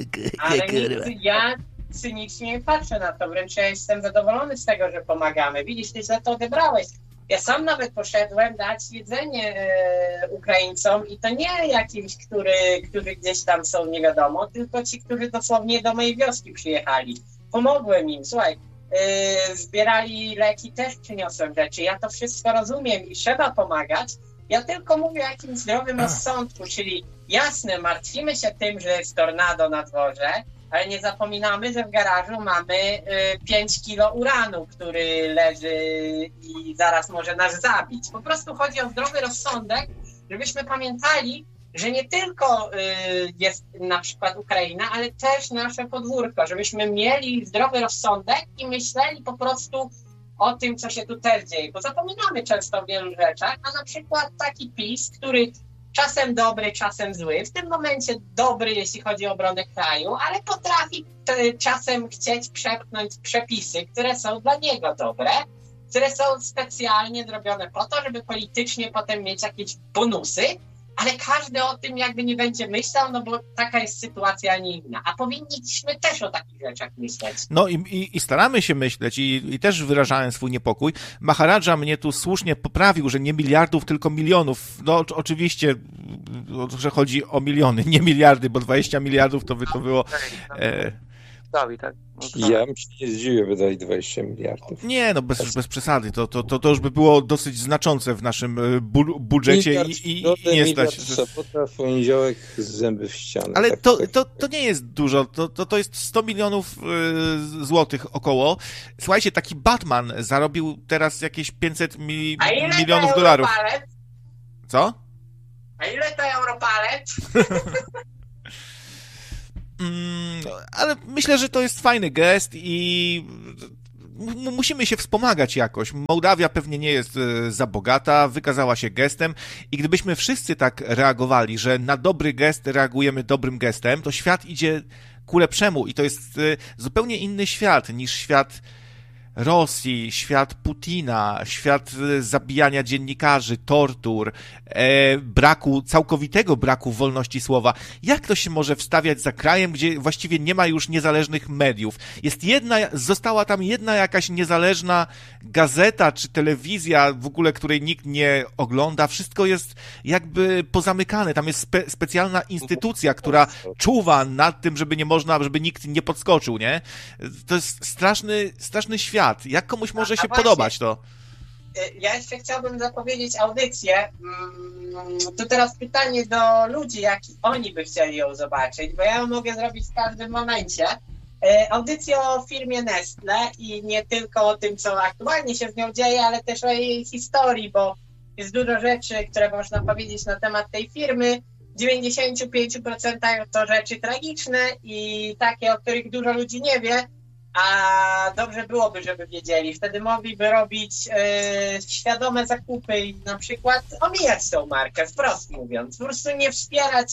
S4: Ale nie, ja cynicznie nie patrzę na to, wręcz ja jestem zadowolony z tego, że pomagamy. Widzisz, ty za to odebrałeś. Ja sam nawet poszedłem dać jedzenie e, Ukraińcom i to nie jakimś, który, którzy gdzieś tam są nie wiadomo, tylko ci, którzy dosłownie do mojej wioski przyjechali. Pomogłem im, słuchaj, yy, zbierali leki, też przyniosłem rzeczy. Ja to wszystko rozumiem i trzeba pomagać. Ja tylko mówię o jakimś zdrowym rozsądku, czyli jasne, martwimy się tym, że jest tornado na dworze, ale nie zapominamy, że w garażu mamy yy, pięć kilo uranu, który leży i zaraz może nas zabić. Po prostu chodzi o zdrowy rozsądek, żebyśmy pamiętali, że nie tylko y, jest na przykład Ukraina, ale też nasze podwórko, żebyśmy mieli zdrowy rozsądek i myśleli po prostu o tym, co się tu też dzieje, bo zapominamy często o wielu rzeczach, a na przykład taki PiS, który czasem dobry, czasem zły, w tym momencie dobry, jeśli chodzi o obronę kraju, ale potrafi t- czasem chcieć przepchnąć przepisy, które są dla niego dobre, które są specjalnie zrobione po to, żeby politycznie potem mieć jakieś bonusy, ale każdy o tym jakby nie będzie myślał, no bo taka jest sytuacja, a nie inna. A powinniśmy też o takich rzeczach myśleć.
S1: No i, i, i staramy się myśleć i, i też wyrażałem swój niepokój. Maharadża mnie tu słusznie poprawił, że nie miliardów, tylko milionów. No oczywiście, że chodzi o miliony, nie miliardy, bo dwadzieścia miliardów to by to było... E,
S3: Dawi, tak? No,
S2: ja mi się nie zdziwię, wydali dwadzieścia miliardów.
S1: Nie, no bez, bez przesady. To, to, to, to już by było dosyć znaczące w naszym bu- budżecie
S2: miliard,
S1: i, i,
S2: środę,
S1: i nie stać.
S2: Sobota, w poniedziałek zęby w ścianę.
S1: Ale
S2: tak,
S1: to,
S2: tak.
S1: to, to nie jest dużo, to, to, to jest sto milionów y, złotych około. Słuchajcie, taki Batman zarobił teraz jakieś pięćset mi-
S4: A ile
S1: milionów
S4: daje
S1: dolarów.
S4: Europalec?
S1: Co?
S4: A ile to Europalec?
S1: Mm, ale myślę, że to jest fajny gest i m- musimy się wspomagać jakoś. Mołdawia pewnie nie jest e, za bogata, wykazała się gestem i gdybyśmy wszyscy tak reagowali, że na dobry gest reagujemy dobrym gestem, to świat idzie ku lepszemu i to jest e, zupełnie inny świat niż świat Rosji, świat Putina, świat e, zabijania dziennikarzy, tortur, e, braku, całkowitego braku wolności słowa. Jak to się może wstawiać za krajem, gdzie właściwie nie ma już niezależnych mediów? Jest jedna, została tam jedna jakaś niezależna gazeta czy telewizja, w ogóle której nikt nie ogląda. Wszystko jest jakby pozamykane. Tam jest spe, specjalna instytucja, która czuwa nad tym, żeby nie można, żeby nikt nie podskoczył, nie? To jest straszny, straszny świat. Jak komuś może
S4: A- a
S1: się
S4: właśnie,
S1: podobać to?
S4: Ja jeszcze chciałbym zapowiedzieć audycję. Mm, Tu teraz pytanie do ludzi, jak oni by chcieli ją zobaczyć, bo ja ją mogę zrobić w każdym momencie. E, Audycję o firmie Nestle i nie tylko o tym, co aktualnie się z nią dzieje, ale też o jej historii, bo jest dużo rzeczy, które można powiedzieć na temat tej firmy. W dziewięćdziesięciu pięciu procentach to rzeczy tragiczne i takie, o których dużo ludzi nie wie, a dobrze byłoby, żeby wiedzieli. Wtedy mogliby robić e, świadome zakupy i na przykład omijać tą markę, wprost mówiąc. Po prostu nie wspierać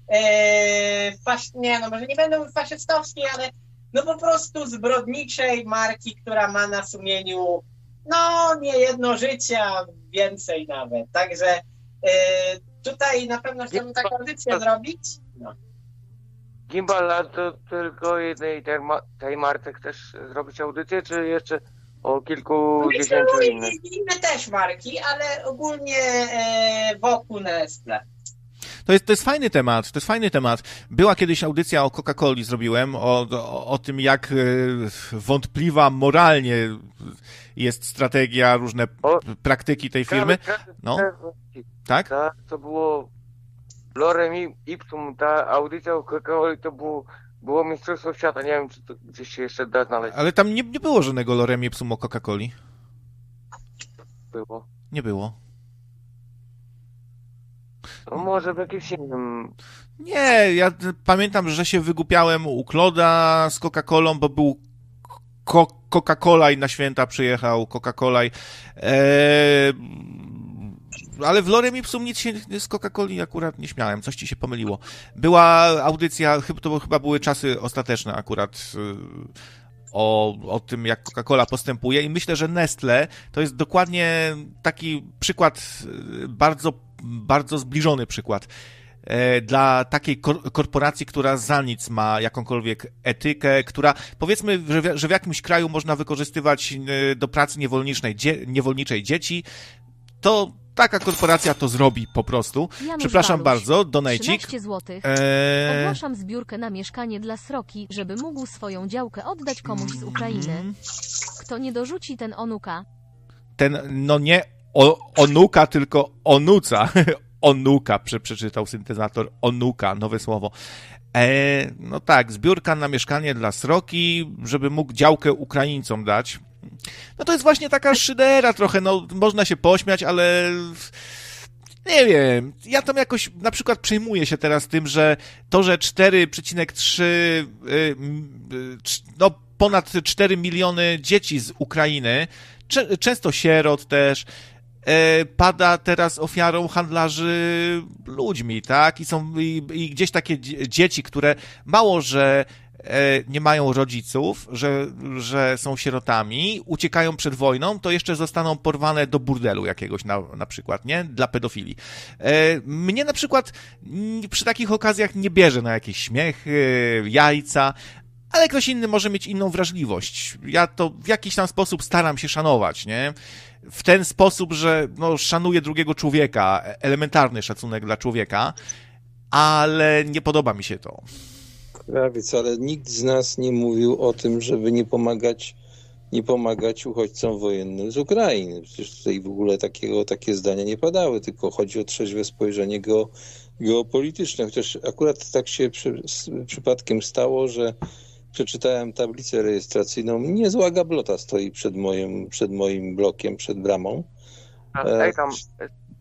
S4: e, fasz, nie, no może nie będą faszystowskiej, ale no po prostu zbrodniczej marki, która ma na sumieniu no nie jedno życie, a więcej nawet. Także e, tutaj na pewno chcemy taką audycję zrobić. No.
S3: Gimbal, a to tylko jednej tej, ma- tej marce chcesz zrobić audycję, czy jeszcze o kilkudziesięciu
S4: Myślę,
S3: innych?
S4: i inne też marki, ale ogólnie e, wokół Nestle.
S1: To jest, to jest fajny temat, to jest fajny temat. Była kiedyś audycja o Coca-Coli zrobiłem, o, o, o tym, jak e, wątpliwa moralnie jest strategia, różne
S3: O,
S1: praktyki tej firmy. No. Tak?
S3: Tak, to było Lorem Ipsum, ta audycja o Coca-Coli to było, było Mistrzostwo Świata, nie wiem, czy to gdzieś się jeszcze da znaleźć.
S1: Ale tam nie, nie było żadnego lorem ipsum o Coca-Coli.
S3: Było.
S1: Nie było.
S3: No może w jakimś innym...
S1: Nie, ja pamiętam, że się wygłupiałem u Kloda z Coca-Colą, bo był ko- Coca-Cola i na święta przyjechał Coca-Cola. Eee, ale w Lorem Ipsum nic się z Coca-Coli akurat nie śmiałem, coś ci się pomyliło. Była audycja, to chyba były czasy ostateczne akurat o, o tym, jak Coca-Cola postępuje i myślę, że Nestle to jest dokładnie taki przykład, bardzo, bardzo zbliżony przykład dla takiej kor- korporacji, która za nic ma jakąkolwiek etykę, która powiedzmy, że w, że w jakimś kraju można wykorzystywać do pracy niewolniczej, dzie- niewolniczej dzieci, to taka korporacja to zrobi po prostu.
S5: Janusz
S1: Przepraszam
S5: Baluś,
S1: bardzo, donajcik.
S5: trzynaście złotych.
S1: Eee...
S5: Ogłaszam zbiórkę na mieszkanie dla Sroki, żeby mógł swoją działkę oddać komuś z Ukrainy. Kto nie dorzuci, ten onuka.
S1: Ten, no nie o, onuka, tylko onuca. Onuka, prze, przeczytał syntezator. Onuka, nowe słowo. E, no tak, zbiórka na mieszkanie dla Sroki, żeby mógł działkę Ukraińcom dać. No to jest właśnie taka szydera trochę, no można się pośmiać, ale nie wiem, ja tam jakoś na przykład przejmuję się teraz tym, że to, że cztery przecinek trzy, no ponad cztery miliony dzieci z Ukrainy, często sierot też, pada teraz ofiarą handlarzy ludźmi, tak? I są i, i gdzieś takie dzieci, które mało, że nie mają rodziców, że, że są sierotami, uciekają przed wojną, to jeszcze zostaną porwane do burdelu jakiegoś na, na przykład, nie? Dla pedofilii. Mnie na przykład przy takich okazjach nie bierze na jakieś śmiechy, jajca, ale ktoś inny może mieć inną wrażliwość. Ja to w jakiś tam sposób staram się szanować, nie? W ten sposób, że no, szanuję drugiego człowieka, elementarny szacunek dla człowieka, ale nie podoba mi się to.
S2: Krawiec, ale nikt z nas nie mówił o tym, żeby nie pomagać, nie pomagać uchodźcom wojennym z Ukrainy. Przecież tutaj w ogóle takiego, takie zdania nie padały, tylko chodzi o trzeźwe spojrzenie geo, geopolityczne. Chociaż akurat tak się przy, z, przypadkiem stało, że przeczytałem tablicę rejestracyjną. Niezła gablota stoi przed moim, przed moim blokiem, przed bramą.
S3: Ej, tam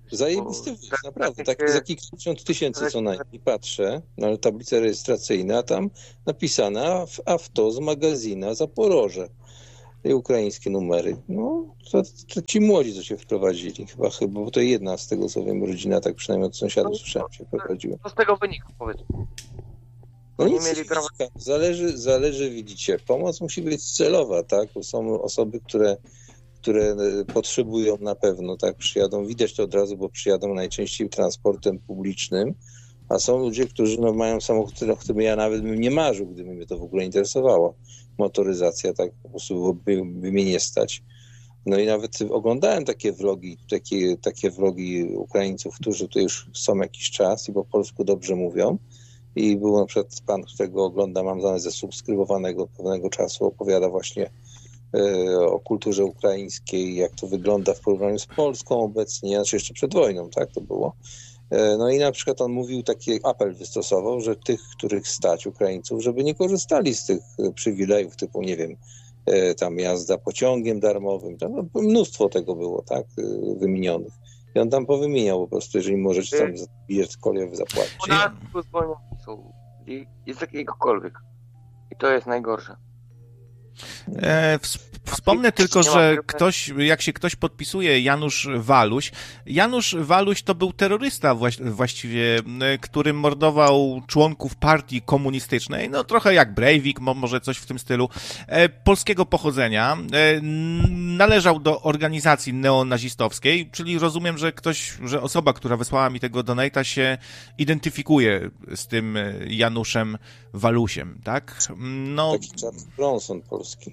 S2: Zajebisty wóz,
S3: tak,
S2: naprawdę.
S3: tak,
S2: Tak, za kilkadziesiąt tysięcy co najmniej patrzę na tablicę rejestracyjną, a tam napisane auto z magazyna Zaporoże. I ukraińskie numery. No, to, to ci młodzi, co się wprowadzili, chyba, chyba, bo to jedna z tego, co wiem, rodzina, tak przynajmniej od sąsiadów słyszałem, się wprowadziła.
S3: Co z tego wynika, powiedz?
S2: No
S3: Nie
S2: nic
S3: mieli
S2: nie
S3: prawa-
S2: wynika. Zależy, zależy, widzicie, pomoc musi być celowa, tak? Bo są osoby, które, które potrzebują na pewno, tak? Przyjadą, widać to od razu, bo przyjadą najczęściej transportem publicznym, a są ludzie, którzy no, mają samochód, o którym ja nawet bym nie marzył, gdyby mnie to w ogóle interesowało. Motoryzacja, tak po prostu by, by mnie nie stać. No i nawet oglądałem takie vlogi, takie, takie vlogi Ukraińców, którzy tu już są jakiś czas i po polsku dobrze mówią. I był na przykład pan, którego oglądam, mam znany zasubskrybowanego od pewnego czasu, opowiada właśnie e, o kulturze ukraińskiej, jak to wygląda w porównaniu z Polską obecnie, znaczy jeszcze przed wojną, tak to było. E, no i na przykład on mówił, taki apel wystosował, że tych, których stać Ukraińców, żeby nie korzystali z tych przywilejów typu, nie wiem, e, tam jazda pociągiem darmowym, tam no, mnóstwo tego było, tak, e, wymienionych. I on tam powymieniał po prostu, jeżeli możecie tam bilet kolejowy zapłacić.
S3: U nas zwolnione są. I jest jakiegokolwiek. I to jest najgorsze.
S1: E, wspomnę tylko, że ktoś, jak się ktoś podpisuje Janusz Waluś, Janusz Waluś to był terrorysta właś- właściwie, który mordował członków partii komunistycznej, no trochę jak Breivik, mo- może coś w tym stylu, e, polskiego pochodzenia. E, należał do organizacji neonazistowskiej, czyli rozumiem, że ktoś, że osoba, która wysłała mi tego donata, się identyfikuje z tym Januszem Walusiem, tak? No...
S2: Taki Charles Bronson polski.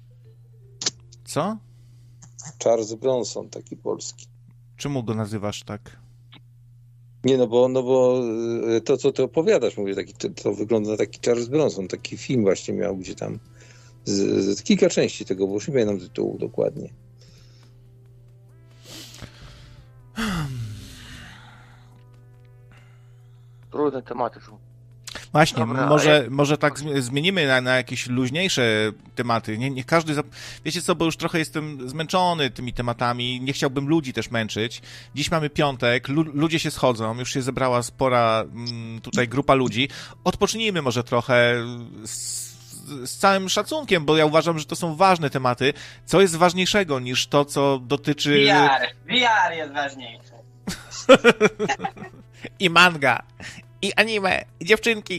S1: Co?
S2: Charles Bronson, taki polski.
S1: Czemu go nazywasz tak?
S2: Nie, no bo, no bo to, co ty opowiadasz, mówię, taki, to, to wygląda na taki Charles Bronson, taki film właśnie miał, gdzie tam z, z, kilka części tego, bo już nie pamiętam tytułu dokładnie.
S3: Trudne tematy są.
S1: Właśnie,
S3: Dobra,
S1: może,
S3: jak...
S1: może tak zmienimy na, na jakieś luźniejsze tematy. Nie, nie każdy... Zap... Wiecie co, bo już trochę jestem zmęczony tymi tematami. Nie chciałbym ludzi też męczyć. Dziś mamy piątek, lu- ludzie się schodzą, już się zebrała spora m, tutaj grupa ludzi. Odpocznijmy może trochę z, z całym szacunkiem, bo ja uważam, że to są ważne tematy. Co jest ważniejszego niż to, co dotyczy...
S4: V R. V R jest ważniejsze.
S1: I manga. I anime. I dziewczynki.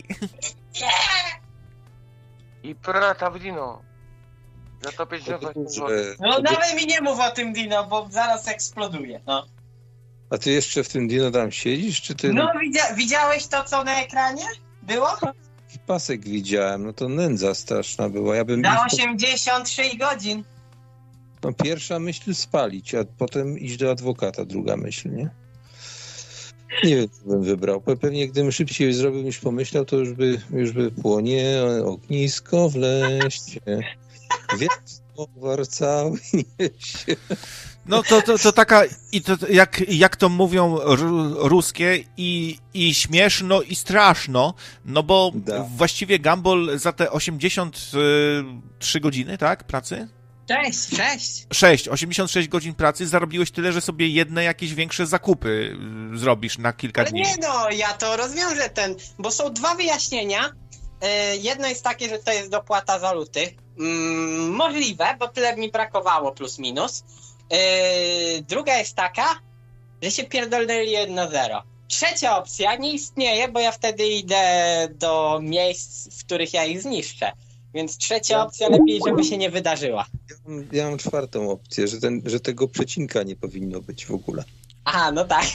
S3: I praca w Dino. Za to pięćdziesiąt osiem złotych.
S4: No nawet mi nie mów o tym Dino, bo zaraz eksploduje. No,
S2: A ty jeszcze w tym Dino tam siedzisz, czy ty...
S4: no widzia- widziałeś to, co na ekranie było?
S2: Pasek widziałem, no to nędza straszna była. Ja bym
S4: Na
S2: ich...
S4: osiemdziesiąt sześć godzin.
S2: No, pierwsza myśl spalić, a potem iść do adwokata, druga myśl, nie? Nie wiem, co bym wybrał. Pewnie gdybym szybciej zrobił niż pomyślał, to już by, już by płonie ognisko w lesie. Wiatr warcały niesie.
S1: No to, to, to taka, i to, jak, jak to mówią r- ruskie, i, i śmieszno, i straszno, no bo
S2: Da.
S1: właściwie Gumball za te osiemdziesiąt trzy godziny, tak, pracy?
S4: Cześć, cześć.
S1: sześć, osiemdziesiąt sześć godzin pracy zarobiłeś tyle, że sobie jedne jakieś większe zakupy y, zrobisz na kilka
S4: Ale
S1: dni.
S4: nie no, ja to rozwiążę ten, bo są dwa wyjaśnienia. Yy, jedno jest takie, że to jest dopłata za luty. Mm, możliwe, bo tyle mi brakowało plus minus. Yy, druga jest taka, że się pierdolnęli jedno zero. Trzecia opcja nie istnieje, bo ja wtedy idę do miejsc, w których ja ich zniszczę. Więc trzecia opcja lepiej, żeby się nie wydarzyła.
S2: Ja mam, ja mam czwartą opcję, że, ten, że tego przecinka nie powinno być w ogóle.
S4: Aha, no tak.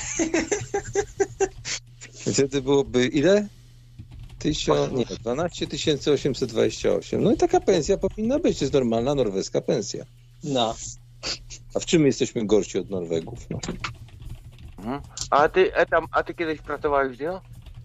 S2: Wtedy byłoby ile? Tysiąc, nie, dwanaście tysięcy osiemset dwadzieścia osiem. No i taka pensja powinna być, to jest normalna norweska pensja.
S4: No.
S2: A w czym jesteśmy gorsi od Norwegów? No.
S3: Mhm. A ty, a, tam, a ty kiedyś pracowałeś w Dino?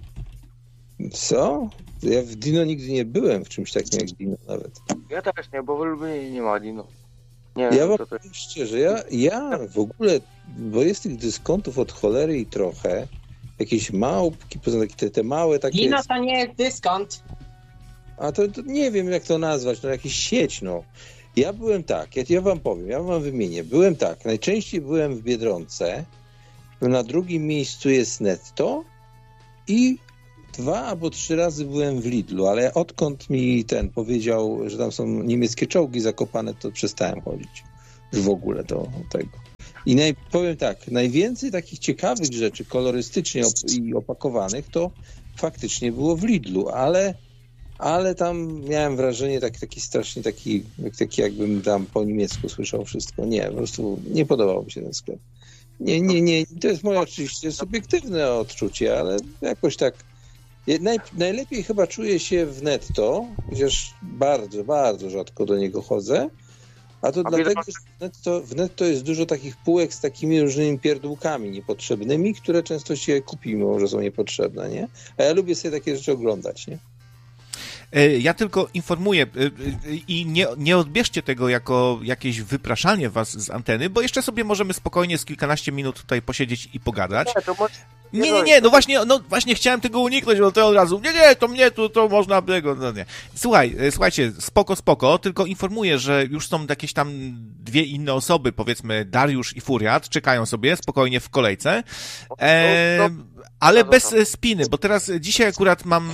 S2: Co? Ja w Dino nigdy nie byłem, w czymś takim jak Dino nawet.
S3: Ja też nie, bo w Lublinie nie ma Dino. Nie
S2: Ja
S3: wiem,
S2: wam
S3: co to jest.
S2: powiem szczerze, ja, ja w ogóle, bo jest tych dyskontów od cholery i trochę, jakieś małpki, poza takie te, te małe takie...
S4: Dino to nie jest dyskont.
S2: A to, to nie wiem, jak to nazwać, no jakiś sieć, no. Ja byłem tak, ja, ja wam powiem, ja wam wymienię. Byłem tak, najczęściej byłem w Biedronce Na drugim miejscu jest Netto i dwa albo trzy razy byłem w Lidlu, ale odkąd mi ten powiedział, że tam są niemieckie czołgi zakopane, to przestałem chodzić już w ogóle do tego. I naj, powiem tak, najwięcej takich ciekawych rzeczy kolorystycznie op- i opakowanych to faktycznie było w Lidlu, ale, ale tam miałem wrażenie taki, taki strasznie taki, taki jakbym tam po niemiecku słyszał wszystko. Nie, po prostu nie podobał mi się ten sklep. Nie, nie, nie, to jest moje oczywiście subiektywne odczucie, ale jakoś tak naj, najlepiej chyba czuję się w Netto, chociaż bardzo, bardzo rzadko do niego chodzę, a to a dlatego, że w netto, w netto jest dużo takich półek z takimi różnymi pierdółkami niepotrzebnymi, które często się kupi, mimo że są niepotrzebne, nie? A ja lubię sobie takie rzeczy oglądać, nie?
S1: Ja tylko informuję i nie, nie odbierzcie tego jako jakieś wypraszanie was z anteny, bo jeszcze sobie możemy spokojnie z kilkanaście minut tutaj posiedzieć i pogadać.
S3: Nie, to może...
S1: Nie, nie, nie, no właśnie, no właśnie chciałem tego uniknąć, bo to od razu, nie, nie, to mnie, to, to można tego, no nie. Słuchaj, słuchajcie, spoko, spoko, tylko informuję, że już są jakieś tam dwie inne osoby, powiedzmy Dariusz i Furiat, czekają sobie spokojnie w kolejce, e, ale bez spiny, bo teraz dzisiaj akurat mam,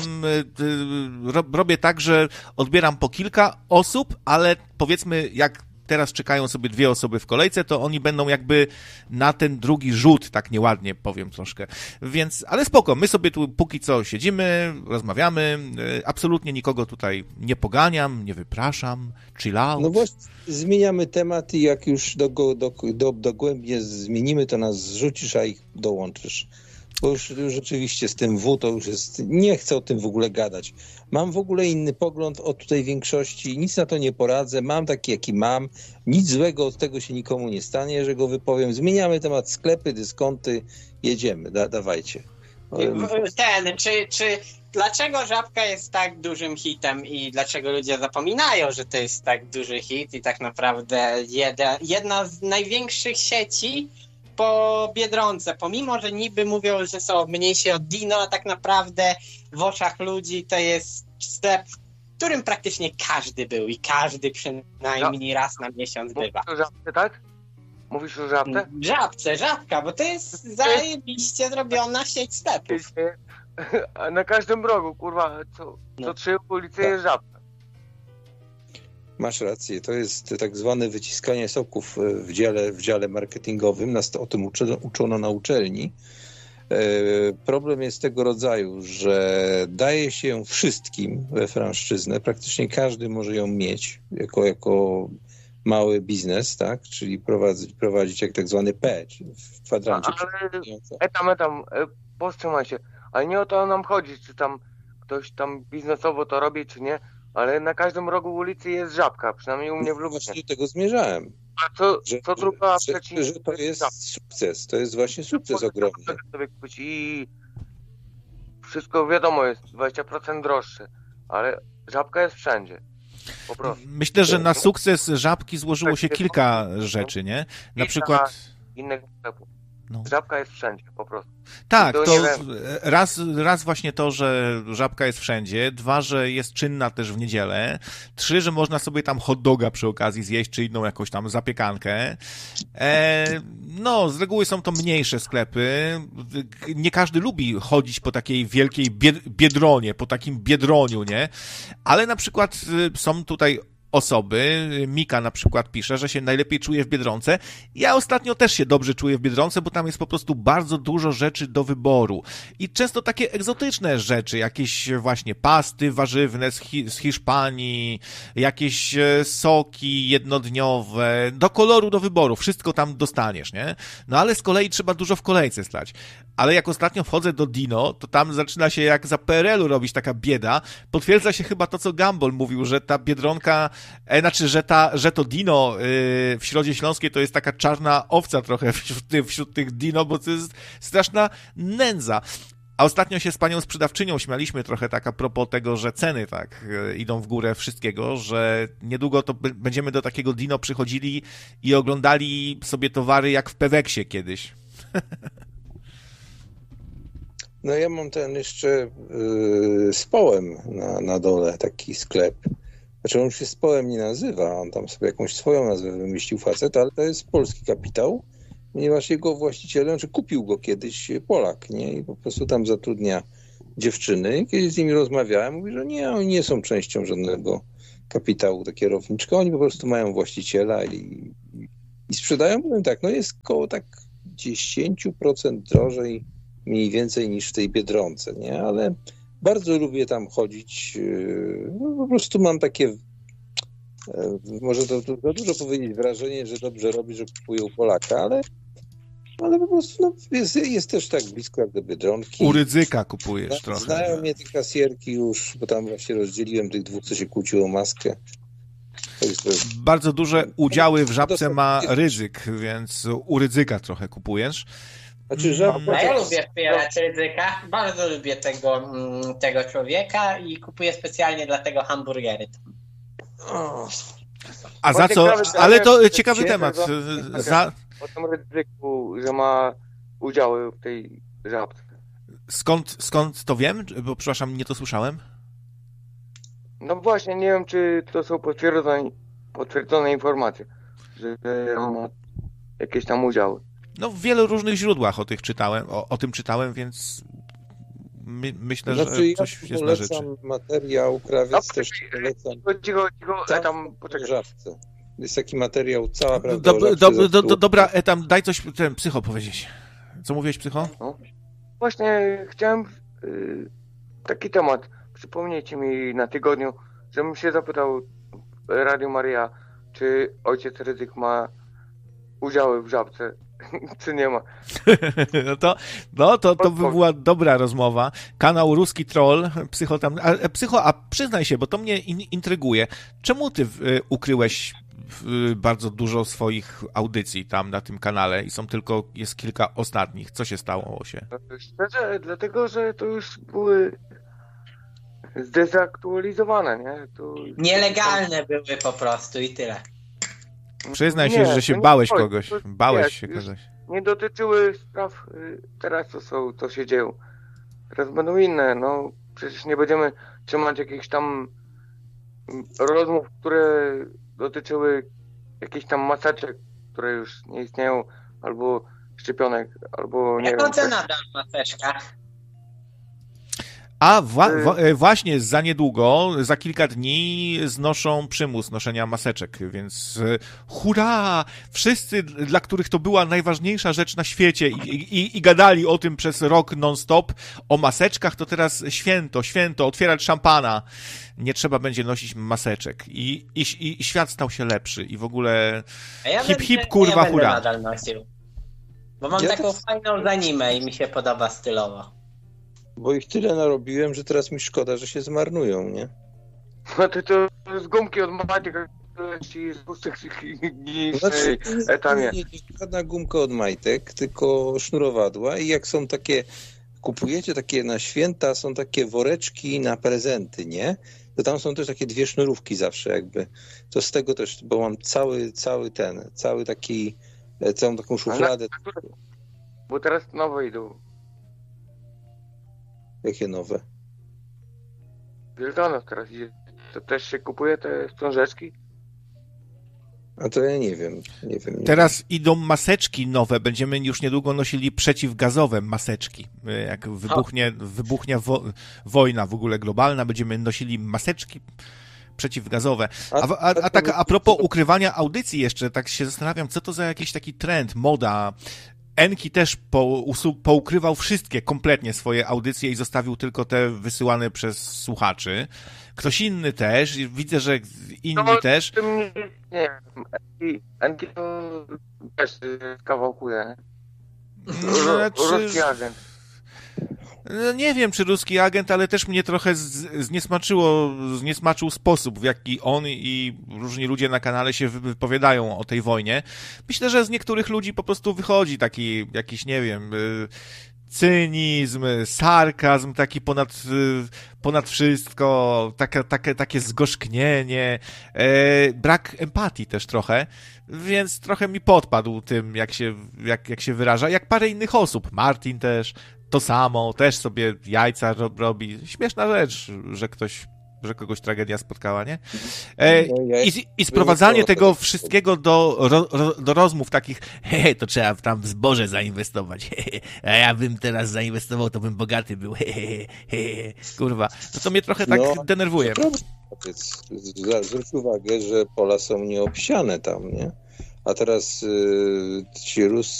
S1: robię tak, że odbieram po kilka osób, ale powiedzmy jak teraz czekają sobie dwie osoby w kolejce, to oni będą jakby na ten drugi rzut, tak nieładnie powiem troszkę. Więc, ale spoko, my sobie tu póki co siedzimy, rozmawiamy, absolutnie nikogo tutaj nie poganiam, nie wypraszam, chill out.
S2: No właśnie, zmieniamy temat i jak już do, do, do, dogłębnie zmienimy, to nas zrzucisz, a ich dołączysz. Bo już, już rzeczywiście z tym W to już jest... Nie chcę o tym w ogóle gadać. Mam w ogóle inny pogląd od tutaj większości. Nic na to nie poradzę. Mam taki, jaki mam. Nic złego od tego się nikomu nie stanie, że go wypowiem. Zmieniamy temat sklepy, dyskonty. Jedziemy. Da, dawajcie.
S6: Ten, czy, czy dlaczego Żabka jest tak dużym hitem i dlaczego ludzie zapominają, że to jest tak duży hit i tak naprawdę jedna, jedna z największych sieci po Biedronce, pomimo, że niby mówią, że są mniejsi od Dino, a tak naprawdę w oczach ludzi to jest sklep, w którym praktycznie każdy był i każdy przynajmniej raz na miesiąc bywa.
S3: Mówisz o Żabce, tak? Mówisz o Żabce?
S6: Żabce, Żabka, bo to jest zajebiście zrobiona sieć sklepów.
S3: A na każdym rogu, kurwa, co, co no. trzy ulice jest Żabka.
S2: Masz rację, to jest tak zwane wyciskanie soków w dziale, w dziale marketingowym. Nas to o tym uczono, uczono na uczelni. E, problem jest tego rodzaju, że daje się wszystkim we franszczyznę, praktycznie każdy może ją mieć jako, jako mały biznes, tak? Czyli prowadzić, prowadzić jak tak zwany P, czyli w kwadrancie.
S3: Ale etam, etam, powstrzymaj się, ale nie o to nam chodzi, czy tam ktoś tam biznesowo to robi, czy nie. Ale na każdym rogu ulicy jest Żabka, przynajmniej u mnie w Lublinie.
S2: Właśnie do tego zmierzałem.
S3: A co,
S2: że,
S3: co druga
S2: że, że, że to jest Żabka. Sukces, to jest właśnie sukces ogromny.
S3: I wszystko wiadomo jest dwadzieścia procent droższe, ale Żabka jest wszędzie. Po prostu.
S1: Myślę, że na sukces Żabki złożyło się kilka rzeczy, nie? Na przykład...
S3: Innego sklepu.
S1: No.
S3: Żabka jest wszędzie, po prostu.
S1: Tak, to raz, raz właśnie to, że Żabka jest wszędzie, dwa, że jest czynna też w niedzielę, trzy, że można sobie tam hot doga przy okazji zjeść, czy inną jakąś tam zapiekankę. E, no, z reguły są to mniejsze sklepy. Nie każdy lubi chodzić po takiej wielkiej biedronie, po takim biedroniu, nie? Ale na przykład są tutaj osoby, Mika na przykład pisze, że się najlepiej czuje w Biedronce. Ja ostatnio też się dobrze czuję w Biedronce, bo tam jest po prostu bardzo dużo rzeczy do wyboru. I często takie egzotyczne rzeczy, jakieś właśnie pasty warzywne z, Hi- z Hiszpanii, jakieś soki jednodniowe, do koloru do wyboru, wszystko tam dostaniesz, nie? No ale z kolei trzeba dużo w kolejce stać. Ale jak ostatnio wchodzę do Dino, to tam zaczyna się jak za P R L u robić taka bieda. Potwierdza się chyba to, co Gumball mówił, że ta Biedronka, e, znaczy, że, ta, że to Dino yy, w Środzie Śląskiej to jest taka czarna owca trochę wśród, ty, wśród tych Dino, bo to jest straszna nędza. A ostatnio się z panią sprzedawczynią śmialiśmy trochę tak a propos tego, że ceny tak yy, idą w górę wszystkiego, że niedługo to b- będziemy do takiego Dino przychodzili i oglądali sobie towary jak w Peweksie kiedyś.
S2: No ja mam ten jeszcze yy, z Połem na, na dole taki sklep. Znaczy on się z Połem nie nazywa, on tam sobie jakąś swoją nazwę wymyślił facet, ale to jest polski kapitał ponieważ jego właścicielem, czy kupił go kiedyś Polak, nie? I po prostu tam zatrudnia dziewczyny. Kiedyś z nimi rozmawiałem, mówi, że nie, oni nie są częścią żadnego kapitału ta kierowniczka, oni po prostu mają właściciela i, i sprzedają, powiem tak, no jest koło tak dziesięć procent drożej mniej więcej niż w tej Biedronce, nie? Ale bardzo lubię tam chodzić, no po prostu mam takie, może to, to, to dużo powiedzieć, wrażenie, że dobrze robi, że kupują Polaka, ale ale po prostu no, jest, jest też tak blisko jak do Biedronki.
S1: U Rydzyka kupujesz
S2: Zna,
S1: trochę.
S2: Znają mnie te kasjerki już, bo tam właśnie rozdzieliłem tych dwóch, co się kłóciło o maskę. To jest, to jest...
S1: Bardzo duże udziały w Żabce ma Rydzyk, więc u Rydzyka trochę kupujesz.
S2: Znaczy, Żabka...
S6: A ja lubię wspierać Rydzyka, bardzo lubię tego, tego człowieka i kupuję specjalnie dla tego hamburgery.
S2: O.
S1: A za co? Ale to ciekawy temat. Za...
S3: O tym Rydzyku, że ma udziały w tej Żabce.
S1: Skąd, skąd to wiem? Bo przepraszam, nie to słyszałem.
S3: No właśnie, nie wiem, czy to są potwierdzone, potwierdzone informacje, że on ma jakieś tam udziały.
S1: No w wielu różnych źródłach o tych czytałem, o, o tym czytałem, więc my, myślę,
S2: znaczy,
S1: że
S2: ja
S1: coś jest na
S2: polecam
S1: rzeczy.
S2: materiał, krawiec
S3: A,
S2: też polecam.
S3: Cicho, cicho,
S2: Cały
S3: tam, poczekaj.
S2: Żabce. Jest taki materiał, cała prawda
S1: Do,
S2: o
S1: do,
S2: Żabce
S1: do, do, dobra, tam daj coś, ten psycho powiedzieć. Co mówiłeś, psycho?
S3: No. Właśnie chciałem y, taki temat. Przypomnijcie mi na tygodniu, żebym się zapytał Radio Maria, czy ojciec Rydzyk ma udziały w Żabce, czy nie ma.
S1: No to, no to, to by była dobra rozmowa. Kanał Ruski Troll, psycho tam. A, psycho, a przyznaj się, bo to mnie in, intryguje. Czemu ty y, ukryłeś y, bardzo dużo swoich audycji tam na tym kanale i są tylko, jest kilka ostatnich? Co się stało się?
S3: Szczerze, dlatego, że to już były zdezaktualizowane, nie? To...
S6: Nielegalne były po prostu i tyle.
S1: Przyznaj się,
S3: Nie,
S1: że się
S3: to nie
S1: bałeś
S3: chodzi,
S1: kogoś.
S3: to-
S1: Bałeś
S3: nie,
S1: się
S3: już
S1: kogoś.
S3: Nie dotyczyły spraw y, teraz, co są, co się dzieją. Teraz będą inne, no przecież nie będziemy trzymać jakichś tam mm, rozmów, które dotyczyły jakichś tam maseczek, które już nie istnieją, albo szczepionek, albo nie
S6: Jaką
S3: wiem.
S6: cenę
S3: coś.
S6: da maseczka?
S1: A wa- wa- e, właśnie za niedługo, za kilka dni znoszą przymus noszenia maseczek, więc e, hurra! Wszyscy, dla których to była najważniejsza rzecz na świecie i, i, i gadali o tym przez rok non-stop, o maseczkach, to teraz święto, święto, otwierać szampana. Nie trzeba będzie nosić maseczek. I, i, i świat stał się lepszy i w ogóle
S6: A ja
S1: hip,
S6: będę-
S1: hip, kurwa,
S6: ja będę
S1: hurra.
S6: nadal nosił. Bo mam
S2: Ja
S6: taką
S2: też-
S6: fajną zanimę i mi się podoba stylowo.
S2: Bo ich tyle narobiłem, że teraz mi szkoda, że się zmarnują, nie?
S3: No to, to z gumki od Maciek, ci z pustych niż
S2: Znaczy,
S3: etamie.
S2: nie, nie żadna gumka od majtek, tylko sznurowadła i jak są takie, kupujecie takie na święta, są takie woreczki na prezenty, nie? To tam są też takie dwie sznurówki zawsze jakby. To z tego też, bo mam cały, cały ten, cały taki, e, całą taką szufladę.
S3: Bo teraz nowe idą.
S2: Jakie nowe?
S3: Wielkanoc teraz idzie. To też się kupuje te wstążeczki?
S2: A to ja nie wiem, nie wiem. Nie
S1: Teraz idą maseczki nowe, będziemy już niedługo nosili przeciwgazowe maseczki. Jak wybuchnie, wybuchnie wo, wojna w ogóle globalna, będziemy nosili maseczki przeciwgazowe. A, a, a, tak a propos ukrywania audycji jeszcze, tak się zastanawiam, co to za jakiś taki trend, moda. Enki też po, usu, poukrywał wszystkie kompletnie swoje audycje i zostawił tylko te wysyłane przez słuchaczy. Ktoś inny też, widzę, że inni
S3: No,
S1: też.
S3: Tym nie, nie wiem. Enki- Enki to też kawałkuje.
S1: Znaczy,
S3: Ruski agent.
S1: no nie wiem, czy ruski agent, ale też mnie trochę z- zniesmaczyło, zniesmaczył sposób, w jaki on i różni ludzie na kanale się wypowiadają o tej wojnie. Myślę, że z niektórych ludzi po prostu wychodzi taki jakiś, nie wiem, y, cynizm, sarkazm taki ponad, y, ponad wszystko, takie, takie, takie zgorzknienie, e, brak empatii też trochę, więc trochę mi podpadł tym, jak się, jak, jak się wyraża, jak parę innych osób. Martin też to samo, też sobie jajca ro- robi. Śmieszna rzecz, że ktoś że kogoś tragedia spotkała, nie? E,
S2: No, ja-
S1: i, I sprowadzanie
S2: wynikało
S1: tego
S2: to-
S1: wszystkiego do, ro, ro, do rozmów takich, hehe, to trzeba tam w zboże zainwestować, hehe, a ja bym teraz zainwestował, to bym bogaty był, hehe, hehe, kurwa. No to mnie trochę tak
S2: No,
S1: denerwuje.
S2: Problem. Powiedz, z- Zwróć uwagę, że pola są nieobsiane tam, nie? A teraz y, ci Rus,